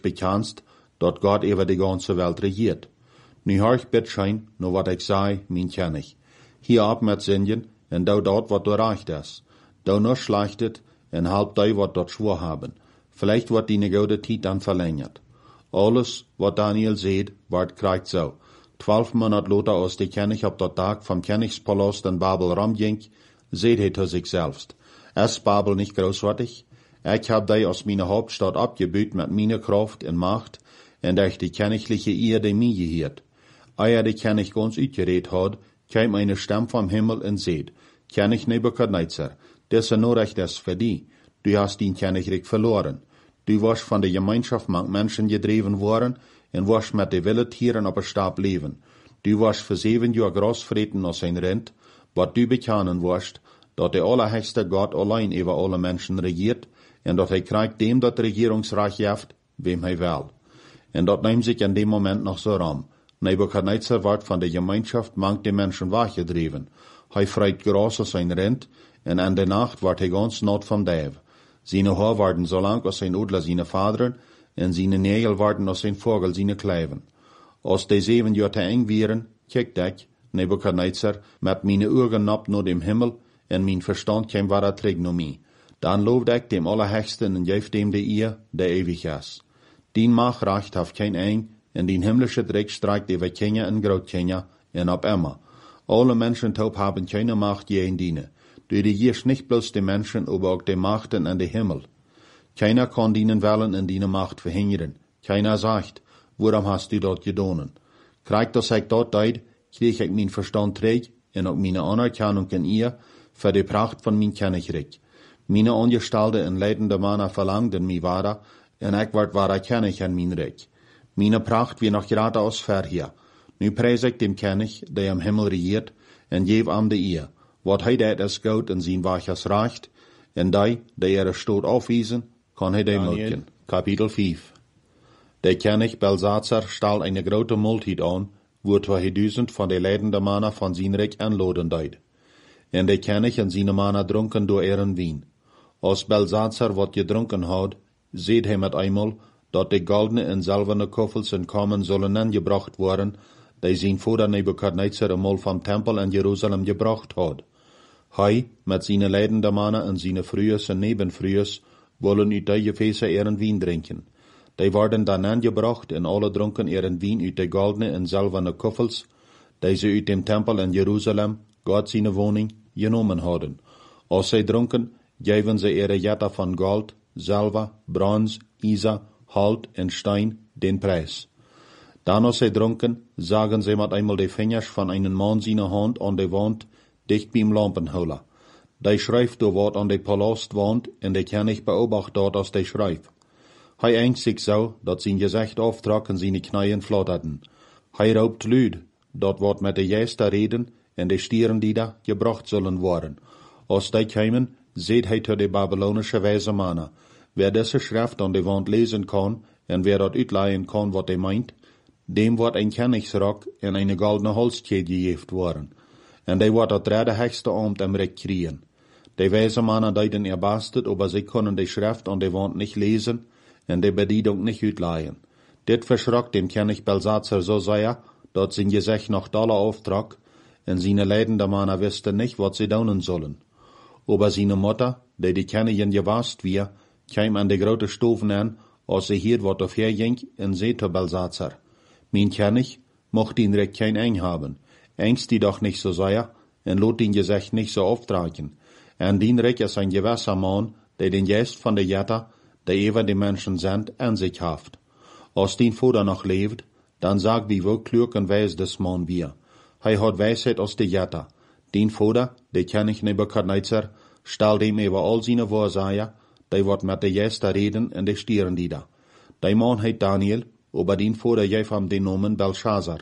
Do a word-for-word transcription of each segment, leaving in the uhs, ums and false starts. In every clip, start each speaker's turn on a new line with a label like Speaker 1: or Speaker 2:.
Speaker 1: bekennst, dat Gott über die ganze Welt regiert. Nu horch bitschein, nur wat ich sei, mein König. Hier ab mit Singen, en dau dort, wat du reicht ist. Dau nur schlechtet, en halb dei, wat dort schwur haben. Vielleicht wird die gute Zeit dann verlängert. Alles, wat Daniel seht, ward kriegt so. Zwölf Monate later, als der König ab der Tag vom Königspalast in Babel rumging, seht er zu sich selbst. Ist Babel nicht großartig? Ich hab die aus meiner Hauptstadt abgebüht mit meiner Kraft und Macht, und durch die königliche Erde mir gehiert. Ehe der König ganz uitgeredet hat, kam eine Stimme vom Himmel und seht, König Nebukadnezar, das ist nur recht das für die. Du hast den Königreich verloren. Du warst von der Gemeinschaft mit Menschen gedreven worden und warst mit den wilden Tieren auf der Stab leben. Du warst für sieben Jahre großfrieden aus ein Rind, wat du bekennen warst, dat der allerhöchste Gott allein über alle Menschen regiert und dat er kriegt dem dat Regierungsreich jaft, wem er will. Und dat nimmt sich in dem Moment noch so rum. Nebukadnezar wird von der Gemeinschaft manch die Menschen wachgedreven. Er freit Gras aus ein Rind, und in der Nacht wird er ganz not vom Däv. Seine Haar werden so lang als sein Udler seine Vaderen, und seine Nägel werden aus sein Vogel seine Kleiven. Als die sieben Jahre eng wären, kijkt ich, Nebukadnezar, mit meine Augen ab nur dem Himmel, und mein Verstand käm war Trigonomie. Dann lobt ich dem Allerhöchsten und geeft dem der ihr, der ewig ist. Dien Macht recht auf kein eng, und den himmlische Dreck streikt über Kinder und Großkinder, und ab immer. Alle Menschen taub haben keine Macht je in diene. Du regierst nicht bloß die Menschen, aber auch die Machten an den Himmel. Keiner kann dienen wollen und deine Macht verhindern. Keiner sagt, warum hast du dort gedonen? Kriegt das ich dort deid, krieg ich mein Verstand träg und auch meine Anerkennung in ihr für die Pracht von mein Königreich. Meine Angestellte und leitende Männer verlangten mi wahrer, und ich ward wahrer König an mein Reich. Meine Pracht wie noch gerade aus Verhier. Nu preis ich dem König, der am Himmel regiert, und geb am de ihr. Wat hij dat is goed in zijn waches recht, en die, die er stoot aufwiesen, kann hij die melken. Kapitel vijf. Der König Belsazar stal eine grote Multid an, wo zweihundert von de leidende Männer von zijn Reich anladen deed. En der König en seine Männer drunken door ihren Wien. Als Belsazar wat gedrunken had, seht hij met einmal, dat de goldene en silberne koffels in Kamen sollen angebracht worden, die zijn Vater Nebukadnezar einmal vom Tempel in Jerusalem gebracht had. Hij, met seine leidende Männer en seine Frühes en Nebenfrühes, wollen uit die Gefäße ihren Wien trinken. Die werden dann angebracht en alle dronken ihren Wien uit de goldene en silberne koffels, die sie uit dem Tempel in Jerusalem, Gott seine Wohnung, genommen hadden. Als sie dronken, geven sie ihre Jetta von Gold, Silber, Bronze, Isa, Halt en Stein den Preis. Dann als sie dronken, sagen sie mit einmal die Fingers von einem Mann seine Hand an die Wand, dicht beim Lampenholer. Die schreift do wat an die Palastwand, en die König beobacht dort als die schreift. Hij engt sich so, dat sein Gesicht auftrag en seine Knieën flatterten. Hij raubt Lüd, dat wat met de Geister reden, en de Stieren die da gebracht sollen worden. Als die kämen, seht hij zu de babylonische weise Männer. Wer diese Schrift an die Wand lesen kann, en wer dat uitleihen kann, wat hij meint, dem wordt ein Königsrock en eine goldene Holzkette gegeft worden. En die wordt dat derde höchste Amt im Reich kriegen. Die weise Männer deiden erbastet, aber sie können die Schrift an die Wand nicht lesen, en die Bedienung nicht uitleihen. Dit verschrock dem König Belsazar so sehr, dat sein Gesicht noch doller auftrag, en seine leidende Männer wussten nicht, wat sie tun sollen. Aber seine Mutter, die die Königin gewasst wir, kam an die grote Stufen an, als sie hier wat auf herging, en seht zu Belsazar. Mein König, mocht ihn recht kein Eng haben, engst die doch nicht so sehr, en lot ihn Gesicht nicht so auftragen. En dien recht ist ein gewisser Mann, der den Geist von der Jetta, der über die Menschen sind, an sich haft. Als dien Vater noch lebt, dann sagt wie wohl klug und weis des Mann wir. Hij hat Weisheit aus der Jetta. Den Vater, der König Nebukadnezar, stal dem über all seine Wahrsager, die wird mit der Geister reden und die Stieren die da. Der Mann heit Daniel, aber den Vater gef ham den Namen Belshazzar.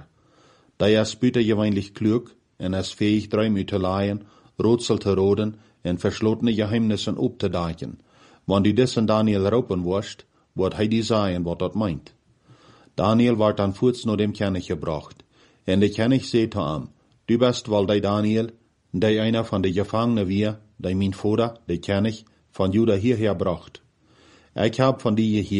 Speaker 1: Der ist büter gewöhnlich klug und ist fähig, Träume zu leihen, Rätsel zu roden und verschlossene Geheimnissen aufzudecken. Wenn du diesen Daniel raupen wirst, wird hij die sagen, was dat meint. Daniel ward dann kurz nur dem König gebracht. Und der König sagt zu ihm, du bist wohl der Daniel, der einer von den Gefangenen wir, der mein Vater, der König, von Juda hierher bracht. Ich hab von dir gehört,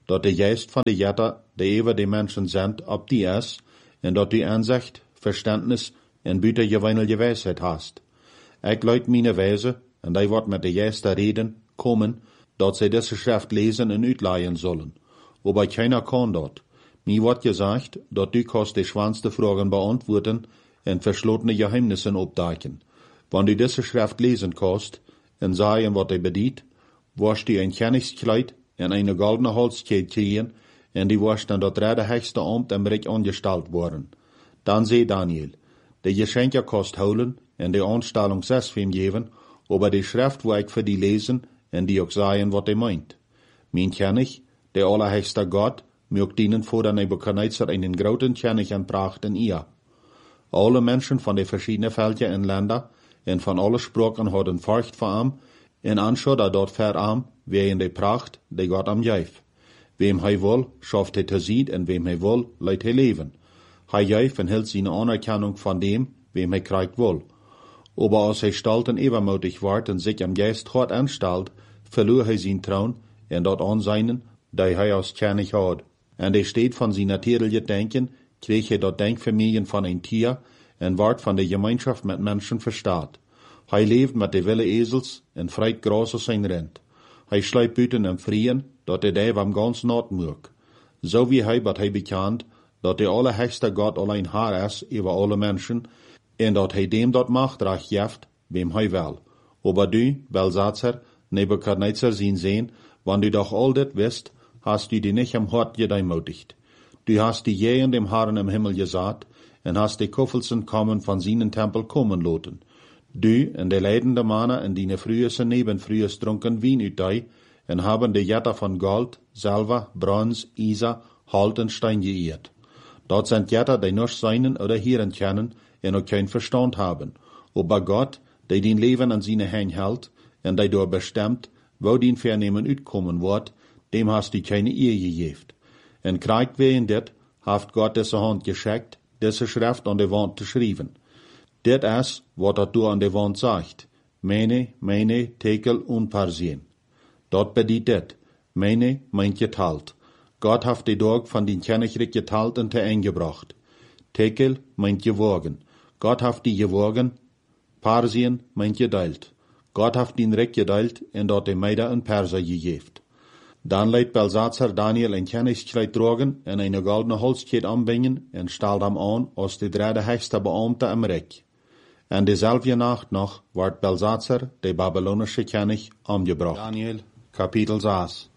Speaker 1: dat de geest van de Jetter, die over de mensen zendt, op die is, en dat die aanzicht, verstandnis en buitengewöhnliche wijsheid hast. Ik luid mijn wijze, en die wordt met de juiste reden komen, dat zij deze schrift lezen en uitleihen zullen. Aber keiner kann dat. Mir wordt gezegd, dat du kannst de schwanste Fragen beantworten en verschlossene Geheimnissen opdaken. Wann du diese schrift lesen kannst, en sagen, wat hij bedient, wirst du ein Königskleid en eine goldene Halskette kriegen, en die wirst dann dat derde höchste Amt im Reich angestellt worden. Dann zei Daniel, de Geschenke kannst holen en de Anstellung selbst für ihn geben, aber die Schrift wo ich für die lesen en die auch sagen, wat er meint. Mein König, der allerhöchste Gott, mögt dienen vor der Nebuchadnezzar einen großen König en Pracht in ihr. Alle Menschen von den verschiedenen Völkern en Ländern en van alle Sprachen hadden Furcht vor ihm, en anschaut er dort ver ihm, wegen der Pracht, die Gott am geeft. Wem hij wil, schafft hij te zien, en wem hij wil, leidt hij leven. Hij geeft en hield zijn anerkennung van dem, wem hij krijgt wil. Aber als hij stalt en übermutig wordt en zich am Geist hart anstalt, verloor hij zijn troon en dat aanzien, die hij als König had. En de steed van zijn natuurlijke denken, kreeg hij dat denkvermogen van een Tier en werd van de Gemeinschaft met mensen verstaat. Hij leeft met de wilde ezels en vreit gras als zijn rent. Hij sluipt buiten en vrien, dat de dij am ganz nacht moek. Zo wie hij wat hij bekend, dat de allerhöchste God alleen haar is over alle mensen, en dat hij dem dat machtrecht geeft, wem hij wil. Aber du, Belsatzer, Nebuchadnezzar zien zijn, wann du doch all dit wist, hast du die nicht am Hort gedeimotigt. Du hast die je in dem Herrn im Himmel gesagt, en hast die Kuffelsen kommen von seinen Tempel kommen loten. Du en de leidende Männer in die früheste neben frühest trunken Wien ut dei, en haben de Jetter von Gold, Silber, Bronze, Isa, Halt en Stein geirrt. Dort sind Jetter, die nur seinen oder hören kennen, en auch kein Verstand haben. Aber Gott, der den Leben an seine Hände hält, en der dort bestimmt, wo den Vernehmen utkommen wird, dem hast du keine Ehe gegeben. En kriegt wegen dit, haft Gott diese Hand geschickt, diese Schrift an die Wand zu schreiben. Dit is wat dat du an de wand sagt. Meine, meine, Tekel und Parsien. Dort bedient dit. Meine meint geteilt. Gott hat die Dag von den Königreich geteilt und eingebracht. Tekel meint gewogen. Gott hat die gewogen. Parsien meint geteilt. Gott hat den Reich geteilt und dort die Meide in Perser gegeben. Dann leidt Belsatzer Daniel ein Königskleid tragen en eine goldene Halskette anbringen en stalt hem an als de derde höchste Beamte im Reich. En dezelfde Nacht noch werd Belsatzer, der babylonische König, umgebracht. Daniel, Kapitel zes.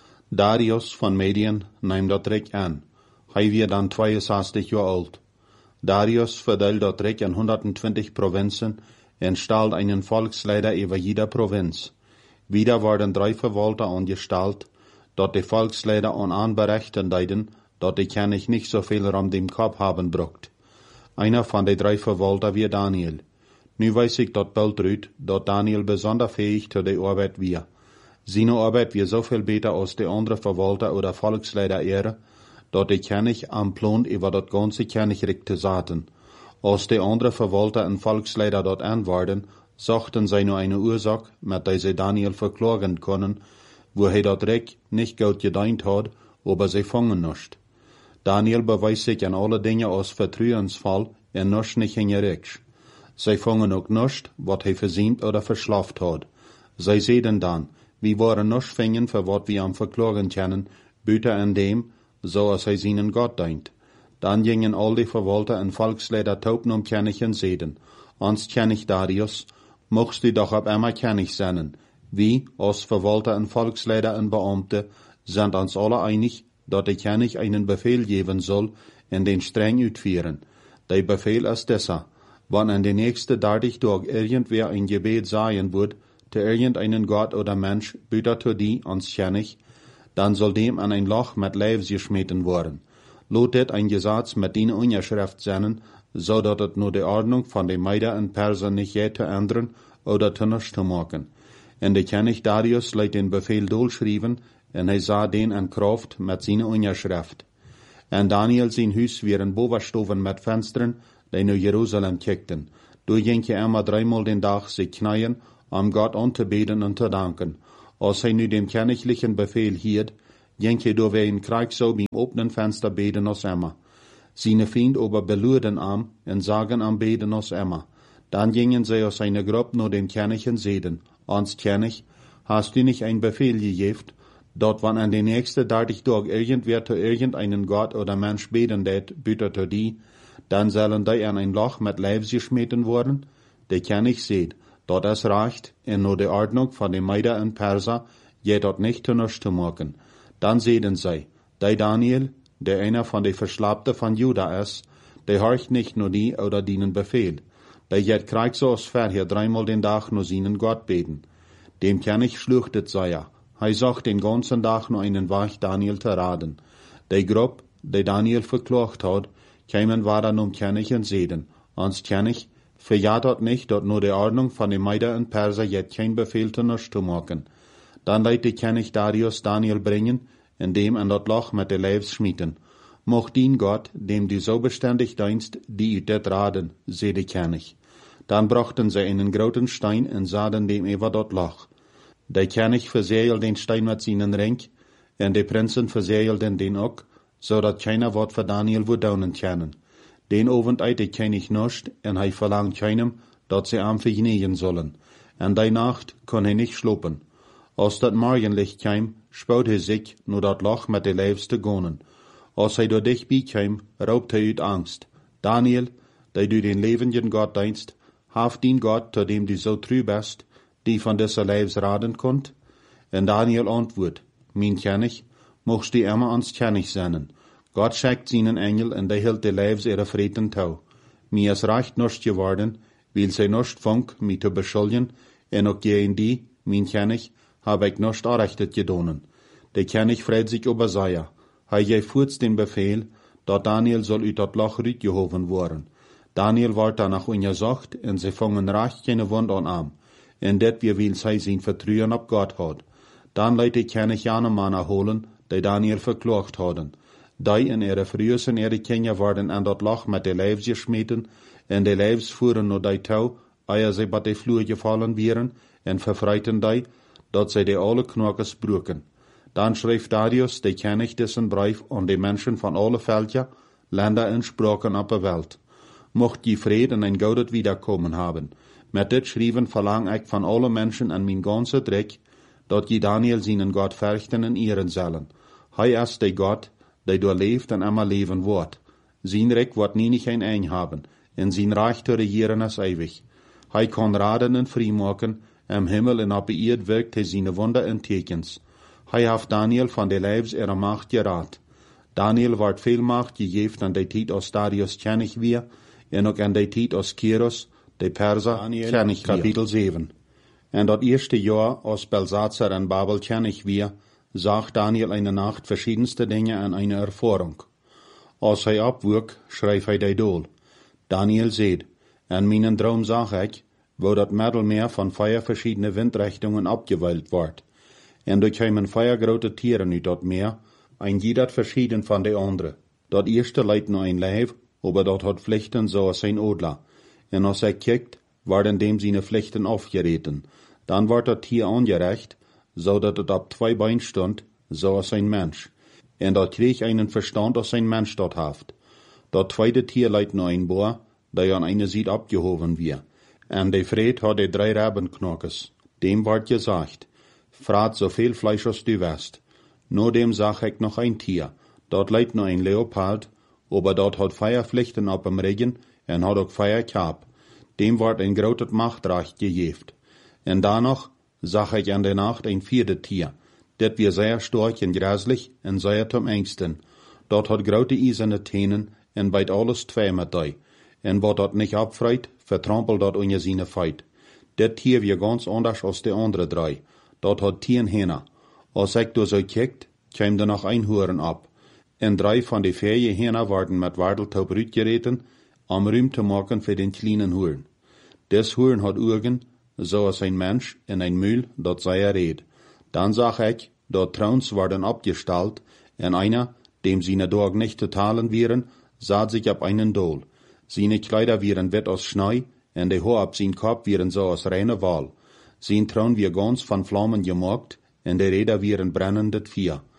Speaker 1: Darius von Medien nahm dat Reich an. Hij war dann zweiundsechzig Jahre alt. Darius verdeelt dat Reich in hundertzwanzig Provinzen en stalt einen Volksleiter über jeder Provinz. Wieder werden drei Verwalter angestellt, dat de Volksleiter an anberichten deiden, dat de König nicht so viel um dem Kopf haben brucht. Einer von den drei Verwalter war Daniel. Nu weiß ich dat Beltrud, dat Daniel besonders fähig zu der Arbeit war. Seine Arbeit war so viel besser als die andere Verwalter oder Volksleiter ihre, dat der König am Plan über das ganze Königreich zu saten. Als die andere Verwalter und Volksleiter dort anwarten, suchten sie nur eine Ursache, mit der sie Daniel verklagen können, wo er das Reich nicht gut gedient hat, aber sie fangen nicht. Daniel beweist sich an alle Dinge als vertrauensvoll und nicht nicht hingericht. Sie fangen auch nicht, was er versehnt oder verschlaft hat. Sie sehen dann, wir waren nicht fingen, für was wir am verklagen können, büter an dem, so als er seinen Gott dient. Dann gingen all die Verwalter und Volksleiter taupen um König und seden, ans König Darius, mochst du doch ab einmal König sein. Wie, als Verwalter und Volksleiter und Beamte, sind uns alle einig, dat der König einen Befehl geben soll und den streng utführen. Der Befehl ist dieser: wann an den nächsten dreißig Tag irgendwer ein Gebet sagen wird, zu irgendeinen Gott oder Mensch, büter zu die ans König, dann soll dem an ein Loch mit Leib geschmeten worden. Lot dit ein Gesetz mit den Unterschrift sein, so dat het nur die Ordnung von den Meiden und Perser nicht je zu ändern oder zu nichts zu machen. Und der König Darius leidt den Befehl durchschrieben, en hij sah den in Kraft mit seiner Unterschrift. En Daniel sein Hus waren bovenstoven mit Fenstern, die naar Jerusalem kijkten. Du ging je immer dreimal den Tag sich knien, um Gott anzubeten und zu danken. Als hij nu dem königlichen Befehl hielt, jenke do we in Krieg so beim openen Fenster beten aus Emma. Seine Fiend aber beluden am und sagen am beten aus Emma. Dann gingen sie aus seiner Gruppe nur dem Königchen seden. Ans König, hast du nicht ein Befehl gegeben, dort wann an den nächsten dreißig Tag irgendwer zu irgendeinen Gott oder Mensch beten det, büter zu die, dann sollen die an ein Loch mit Leibs geschmeten worden? Der König seht, dort es reicht, in nur der Ordnung von den Meider und Perser, je dort nicht zu nichts zu machen. Dann sehen sie, der Daniel, der einer von den Verschlappten von Juda ist, der horcht nicht nur die oder dienen Befehl. Der jet kriegt so aus Verher dreimal den Tag nur seinen Gott beten. Dem König schluchtet sei er. Hij zag den ganzen Tag nur einen Weg Daniel zu raten. Der Gruppe, der Daniel verklacht hat, kämen war dann um König und seden. Ans König, verjagt dort nicht, dort nur die Ordnung von den Meider und Perser jet kein Befehl zu nichts zu machen. Dann leitet der König Darius Daniel bringen, in dem an dort Loch mit der Leibs schmieden. Mocht ihn Gott, dem du so beständig dienst, die u det raden, seh der König. Dann brachten sie einen großen Stein und sahen dem über dort Loch. Der König verseelte den Stein mit seinen Ring, und die Prinzen verseelten den auch, so dat keiner Wort für Daniel wo daunen können. Den Abend eit der König nicht, und er verlangt keinem, dat sie am vergnügen sollen. Und die Nacht kon er nicht schlupen. Als dat Morgenlicht kam, spaut er sich, nur dat Loch mit der Leibs zu gehen. Als er door dich bekam, raubt er uit Angst. Daniel, der du den lebenden Gott dienst, haft den Gott, zu dem du so treu bist, die von dieser Leibs raden konnt? Und Daniel antwortet, mein König, mochst du immer ans König sein. Gott schickt seinen Engel und der hält die Leibs ihrer Frieden tau. Mir ist recht nicht geworden, weil sie nicht funk, mich zu beschuldigen, und auch gegen die, mein König, hab ich nicht errechtet gedonen. Der König freut sich über Seia. Er gefuhrt den Befehl, dat Daniel soll uit dat Loch rütgehoven worden. Daniel ward danach untersucht, und sie fangen recht keine Wund an am. Und det wir will sei sein Vertrauen ab Gott hat. Dann leitet der König jene Männer holen, die Daniel verklagt hadden. Die in ihre frühesten ihre Kinder worden an dat Loch mit der Leibs geschmeten, und die Leibs fuhren nur die Tau, ehe sie bei der Flur gefallen wären, und verfreiten die, dat sie die alle Knockes brücken. Dann schrieb Darius, der König, dessen Brief an die Menschen von alle Völker, Länder und Sprachen auf der Welt. Mocht die Frieden und ein gutes Wiederkommen haben. Mit dit schrieben verlang ich von allen Menschen an mein ganzer Dreck, dat die Daniel seinen Gott fürchten und ehren sollen. Hei ist der Gott, der du lebt und immer leben wird. Sein Reck wird nie nicht ein Eng haben, in sein Reich zu regieren ist ewig. Hei kann raden und frei machen, im Himmel und auf der Erde wirkt er seine Wunder und Tekens. Hei haft Daniel von der Leibs ihrer Macht gerat. Daniel ward viel Macht gegeben an der Zeit aus Darius König wir, und auch an der Zeit aus Kyros, der Perser, König Kapitel sieben. Und das erste Jahr aus Belsazar an Babel König wir, sagt Daniel eine Nacht verschiedenste Dinge an eine Erfahrung. Als er abwog, schreib er die Dol. Daniel seht, an meinen Traum sag ich, wo das Mittelmeer von vier verschiedene Windrichtungen abgeweilt ward. Und durch kämen vier große Tiere uit dat Meer, ein jeder verschieden von der andere. Dat erste leidt nur ein Leib, aber dort hat Pflichten so als ein Odler. Und als er kijkt, werden dem seine Pflichten aufgereten. Dann wird das Tier angerecht, so dat het ab zwei Bein stund, so als ein Mensch. Und dat krieg einen Verstand, als ein Mensch dort haft. Dat zweite Tier leidt nur ein Bohr, der an eine Seite abgehoben wird. Und der Fred hat die drei Rabenknockes. Dem ward gesagt, frat so viel Fleisch als du weißt. Nur dem sag ich noch ein Tier. Dort leidt nur ein Leopard, aber dort hat Feierpflichten ab dem Regen und hat auch Feierkap. Dem ward ein großes Machtreich gegeben. Und danach sag ich an der Nacht ein viertes Tier. Det wir sehr stark und gräslich und sehr zum Ängsten. Dort hat große eiserne Tänen und beit alles zwei mit dei. Und wat dort nicht abfreit, vertrampelt dort unter seine Feit. Det Tier wir ganz anders als die andere drei. Dort hat Tieren Hähner. Als ich da so kijkt, käm da noch ein Huren ab. Und drei von die vier Hähner werden mit Warteltaub rütgereten, am Rühm zu machen für den kleinen Huren. Des Huren hat Augen, so als ein Mensch in ein Mühl, dort sei er red. Dann sag ich, dort Trauns werden abgestallt, und einer, dem seine Dorg nicht zu teilen wären, saht sich ab einen Dol. Seine Kleider wären wett aus Schnee, und der Haar ab sein Kopf wären so aus reiner Wal. Sein Traun wir ganz von Flammen gemacht, und der Räder wären brennendet Vier.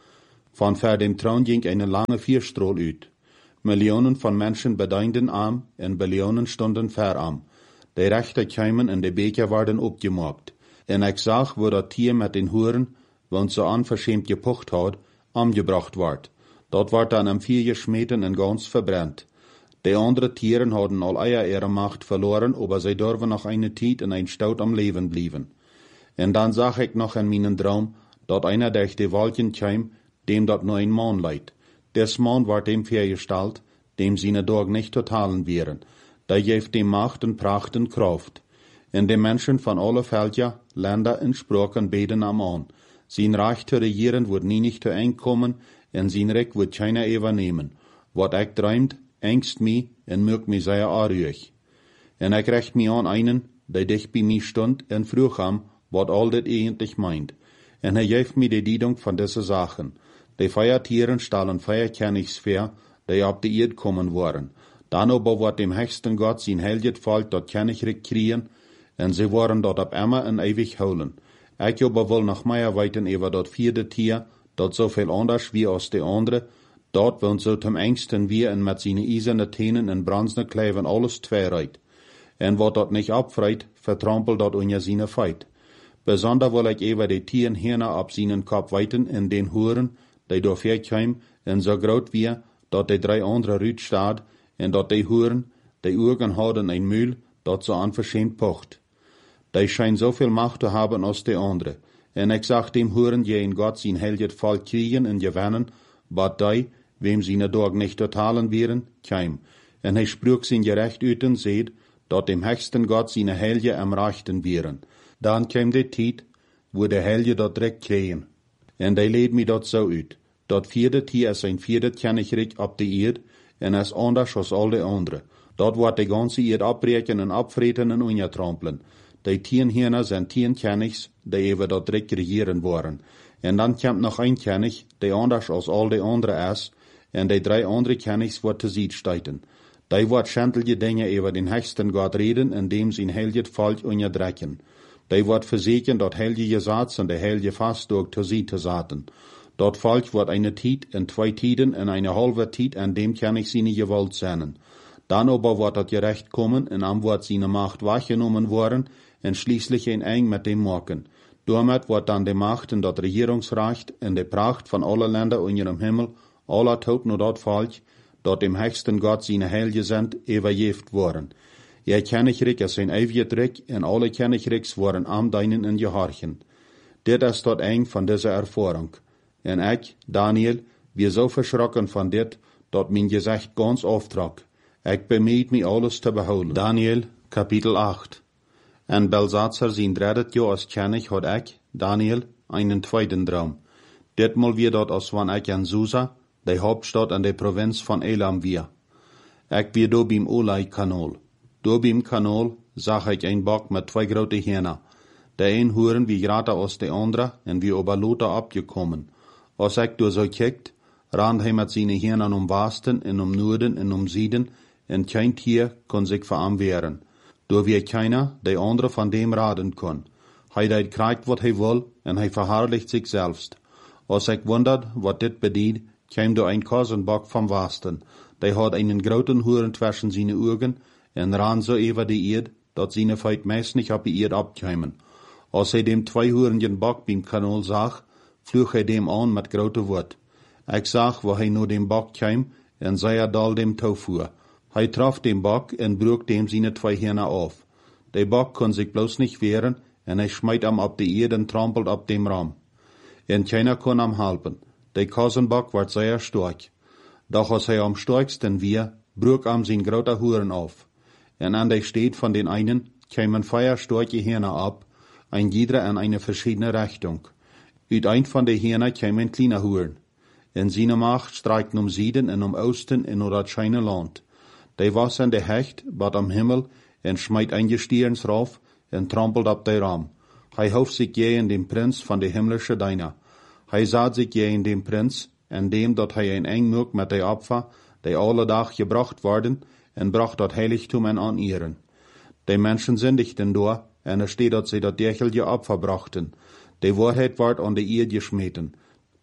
Speaker 1: Van ver dem Traun ging eine lange Vierstrol uit. Millionen von Menschen bedeinden arm en Billionen stonden verarm. Die Rechte kämen en de Beker werden opgemaakt. En ik zag wo dat Tier met den Huren, want so unverschämt gepocht hat, angebracht ward. Dort ward dann am Vier geschmeten en ganz verbrennt. Die andere Tieren hadden al eier ihre Macht verloren, aber sie dürfen noch eine Tijd in ein Staut am Leben blieben. En dann sah ich noch in meinen Traum, dort einer durch die Wolken käm, dem dort nur ein Mann leid. Des Mann war dem vergestalt, dem seine Tage nicht totalen wären. Da geeft dem Macht und Pracht und Kraft. En de Menschen von alle Völker, Länder und Sprachen beten am an. Sein Reich zu regieren wird nie nicht zu eng kommen, en sein Recht wird keiner übernehmen. Wat ich träumt, ängst mi en mögt mi sehr anruhig. En ich recht mi an einen, der dich bei mi stund en frug ham, wat all dit eigentlich meint. En er geeft mi die Diedung von diese Sachen. Die Feiertieren stahlen Feierkennigsfair, die ab die Erd kommen waren. Dann aber wird dem höchsten Gott sein Helget Volk dort Kennigrik kriegen, en sie waren dort ab immer en ewig holen. Ich aber will noch mehr weiten über dort vierte Tier, dort so viel anders wie aus de andere, dort wohnt so zum engsten wie en mit seine eiserne Tänen en bronzene Kleven alles zweireit. En wat dort nicht abfreit, vertrampelt dort unja seine Feit. Besonder will ich über die Tieren hierna ab seinen Kopf weiten in den Huren, die dort herkäm, en so groot wie, dort die drei andere Rüt staat, en dort die Huren, die Augen hadden ein Mühl, dort so unverschämt pocht. Die scheint so viel Macht zu haben als die andere. En ich sag dem Huren, je in Gott sein Helget Volk kriegen en gewinnen, wat die, wem seine Tage nicht totalen wären, käm. En hij sprüch sein Gerecht uit en seht, dort dem höchsten Gott seine Helge am Rechten wären. Dann käm die Tijd, wo der Helge dort direkt kriegen. En die leed mi dort so uit. Dort vierde Tier is ein vierde Kennigrik ab die Erd, en is anders als all die andere. Dort wordt die ganze Erd abbreken en abvreten en ungetrampeln. Die Tieren hierna sind Tieren Kennigs, die even dort direkt regieren waren. En dann kommt noch ein Kennig, die anders als all die andere is, en die drei andere Kennigs wordt te ziet steiten. Die wordt schändliche Dinge über den höchsten Gott reden, indem sie ein helget Volk unterdrücken. Die wordt verzekern, dort helge Satz und der helge Fast durch zu sie zu saten. Dort Volk wird eine Tijd in zwei Tiden in eine halbe Tijd, an dem kann ich seine Gewalt sehnen. Dann aber wird das Gerecht kommen, und am wird seine Macht weggenommen worden, und schließlich in eng mit dem Morgen. Damit wird dann die Macht und das Regierungsrecht und die Pracht von allen Ländern unter dem Himmel, aller Toten und dort Volk, dort dem höchsten Gott seine Helge sind, übergeft worden. Ihr Kennigrik ist ein ewiger Reich, und alle Kennigriks waren am deinen in Gehorchen. Dit ist dort eng von dieser Erfahrung. Und ich, Daniel, wir so verschrocken von dit, dort mein Gesicht ganz auftrag. Ich bemüht mich alles zu behouden. Daniel, Kapitel acht. En Belsatzer sein dreidet Jahr als König hat ich, Daniel, einen zweiten Traum. Ditmal wir dort als wann ich in Susa, die Hauptstadt an der Provinz von Elam wir. Ich wir do beim Olai-Kanal. Do beim Kanal sah ich ein Bock mit zwei große Hähner. Der ein Huren wie gerade aus der andere und wie über Lothar abgekommen. Als ich do so kickt, rannt er mit seine Hähnern um Westen und um Norden und um Süden, und kein Tier kann sich vor ihm wehren. Do wie keiner, der andere von dem raten kann. Hij deit kriegt, wat hij will, und hij verherrlicht sich selbst. Als ich wundert, wat dit bedient, käm do ein Kosenbock vom Westen. Der hat einen großen Huren zwischen seine Augen, und ran so über die Erd, dat seine Feit meist nicht ab die Erd abkämen. Als er dem zweihurigen Bock beim Kanal sah, flüch er dem an mit große Wort. Ich sag, wo er nur dem Bock käm, und sei er dal dem Tau fuhr. Hij traf dem Bock und brug dem seine zwei Hörner auf. Der Bock kann sich bloß nicht wehren, und er schmeit am ab die Erde und trampelt ab dem Raum. Und keiner kann am halten. Der Kosenbock wird sehr stark. Doch als er am stärksten wir, brug am sein großer Huren auf. Und an der steht von den einen, kämen feuerstarke Hörner ab, ein jeder in eine verschiedene Richtung. Uit ein von den Hörner kämen kleine Huren. In seine Macht streikt um Süden und um Osten in das scheine Land. Der was an der Hecht, bat am Himmel, en schmeit ein Gestirns rauf, en trampelt ab der Raum. Hij hofft sich je in dem Prinz von der himmlische Deiner. Hij saht sich je in dem Prinz, en dem dat hij ein eng mögt mit der Opfer, die alle Tag gebracht worden, en bracht dat Heiligtum en an ihren. Die Menschen sündigten door, en er steht, dat sie dat derchelige Opfer brachten. Die Wahrheit ward an der Erde geschmeten.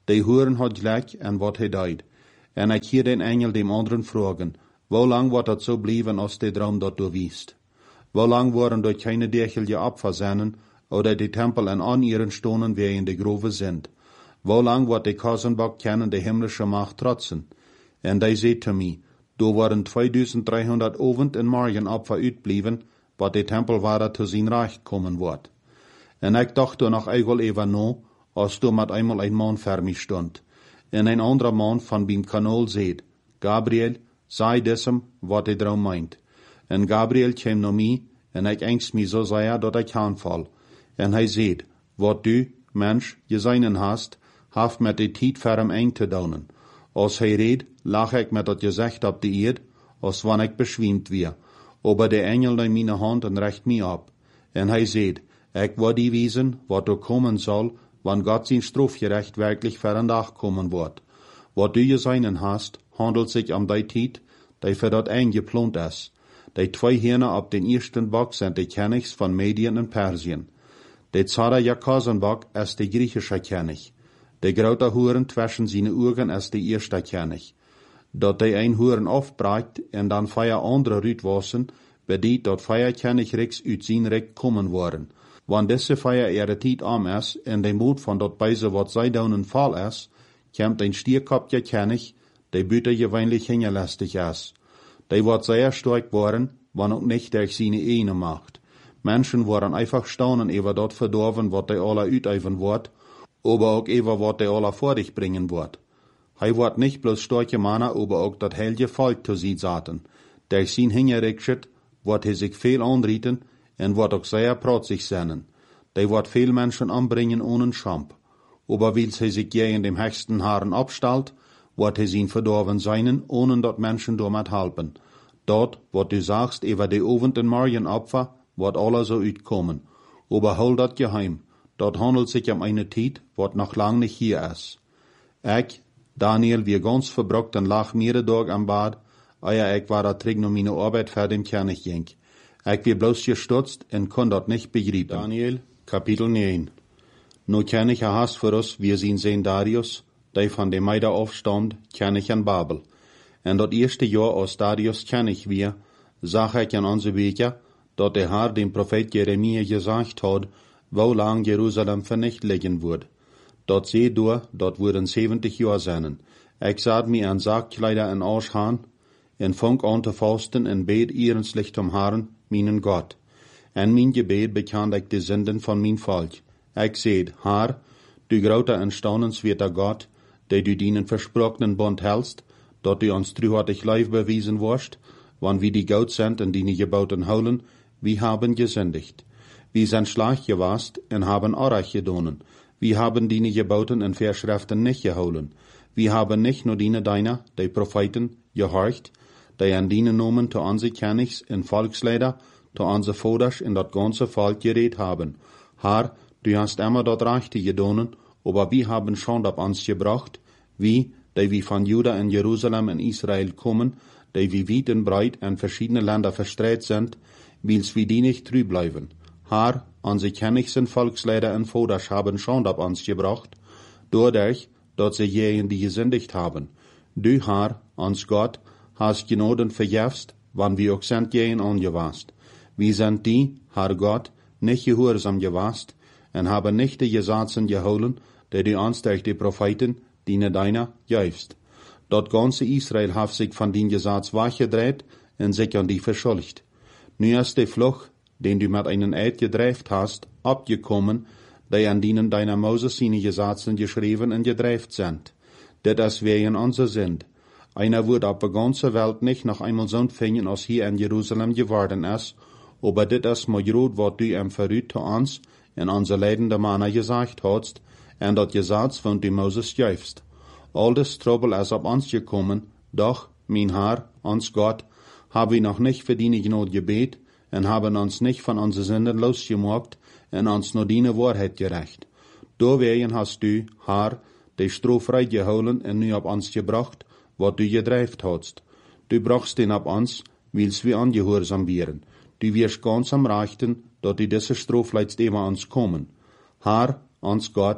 Speaker 1: Die Huren hat gleich en wat hij deed. En ik hier den Engel dem anderen fragen, wo lang wordt dat so blijven als de Traum dat du wiest? Wo lang worden dort keine derchelige Opfer sennen, oder die Tempel an an ihren Stonen wie in de Grove sind? Wo lang wird die Kosenbock kennen die himmlische Macht trotzen? En die seht zu mir, du waren zweitausenddreihundert Abend en Morgen Opfer uitblieben, wat die Tempelware zu sein Reich kommen wird. En ik dachte noch einmal even no, als du mit einmal ein Mann vor mich stund. En ein anderer Mann von beim Kanal seht, Gabriel, sei diesem, wat die Traum meint. En Gabriel käm no mi, en ik angst mi so sehr, dat ik aanval. En hij seht, wat du, Mensch, geseinen hast, haft met die Tiet ferm eng te daunen. Als hij reed, lach ik met dat gezicht op de eerd, als wann ik beschwimmt weer. Aber der Engel neemt meine Hand en recht mi ab. En hij seht, ik word die wiesen, wat er kommen soll, wann Gott sein Strafgerecht wirklich für ein Tag kommen wird. Wat du geseinen hast, handelt sich um die Tiet, die für dat eingeplant ist. Die zwei Hirne ab den ersten Bock sind die Königs von Medien und Persien. Der Zara Jakosenbock ist der griechische König. Der große Huren zwischen seine Augen ist der erste König. Dort der ein Huren aufbreitet und dann feier andere Rütwassen, bedeutet dort feier Königreichs uit sein Reich kommen worden. Wann diese Feier ihre Tiet am ist, und der Mut von dort beise wat sei daunen Fall ist, kommt ein stierkopfger König, der büter gewöhnlich hingelästig ist. Der wird sehr stark worden, wann auch nicht durch seine Ehne macht. Menschen waren einfach staunen über dort verdorben, wat der alle uteifern wird, aber auch über wat der alle vor dich bringen wird. Hij wird nicht bloß starke Männer, aber auch dat heilige Volk zu sie zaten. Durch sein Hingerichtschitt wird er sich viel anrieten, en wird auch sehr protzig sein. Die wird viel Menschen anbringen ohne Schamp. Aber weil sie sich gegen dem höchsten Haaren abstellt, wird er sie verdorben sein, ohne dort Menschen damit helfen. Dort, wat du sagst, über die Abend- und Morgenopfer, wird alles so uitkommen. Aber hol dat geheim. Dort handelt sich um eine Tiet, wat noch lang nicht hier ist. Ich, Daniel, wir ganz verbrockt und lach mir Tag am Bad, euer ich war da trig noch meine Arbeit für den König ging. Ich wir bloß gestutzt und kon dort nicht begreifen. Daniel, Kapitel neun. Nu König hast für uns, wir sind sehen Darius, der von dem Meida aufstand, König an Babel. En dat erste Jahr als Darius König wir, sag ich an unsere Bücher, dat der Herr dem Prophet Jeremia gesagt hat, wo lang Jerusalem vernichtet liegen wird. Dort seh du, dort würden siebzig Jahre sein. Ich sah mir an Sackkleider en Aushaan, en fang an te fasten en bet ehrenslich zum Herrn, meinen Gott. En mein Gebet bekannt ich die Sünden von mein Volk. Ich seht, Herr, du großer und staunenswerter Gott, der du deinen versprochenen Bund hältst, dort du uns treuhärtig Leib bewiesen wirst, wann wir die Gott sind und deine gebauten Haulen, wir haben gesündigt. Wir sind schlecht gewast und haben Arach gedonen. Wir haben deine gebauten und Verschriften nicht geholen. Wir haben nicht nur deine deiner, die Propheten, gehorcht, die an deine Nomen zu unsere Königs und Volksleider, zu unsere Voders in das ganze Volk geredet haben. Herr, du hast immer dort Rechte gedonen, aber wir haben schon auf uns gebracht, wie, die wir von Juda und Jerusalem in Israel kommen, die wie weit und breit in verschiedene Länder verstreut sind, wils wir die nicht treu bleiben. Herr, unsere Königs und Volksleider und Voders haben schon auf uns gebracht, dadurch, dass sie jenen, die gesündigt haben. Du, Herr, uns Gott, hast Gnoden verjäfst, wann wir auch sind jenen angewast. Wir sind die, Herr Gott, nicht gehorsam gewast, und haben nicht die Gesetzen geholen, die du uns durch die Propheten, diene deiner, jäufst. Dort ganze Israel hat sich von den Gesetz weggedreht und sich an die verschuldigt. Nu ist der Fluch, den du mit einem Eid gedreift hast, abgekommen, die an denen deiner Moses seine Gesetzen geschrieben und gedreift sind. Das ist wegen unser sind. Einer wird auf der ganzen Welt nicht noch einmal so finden, als hier in Jerusalem geworden ist, aber das ist mal gut, was du im Verrüt zu uns in unser leidende Männer gesagt hast, und das Gesetz von du Moses jäufst. All das Trouble ist auf uns gekommen, doch, mein Herr, uns Gott, haben wir noch nicht für deine Gnade gebet, und haben uns nicht von unseren Sünden losgemacht, und uns nur deine Wahrheit gerecht. Deswegen hast du, Herr, die Strafe geholen und nu auf uns gebracht, was du gedreift hast. Du brachst den ab uns, wils wir angehorsam wären. Du wirst ganz am Rechten, dass die diese Strafe leidst immer uns kommen. Herr, uns Gott,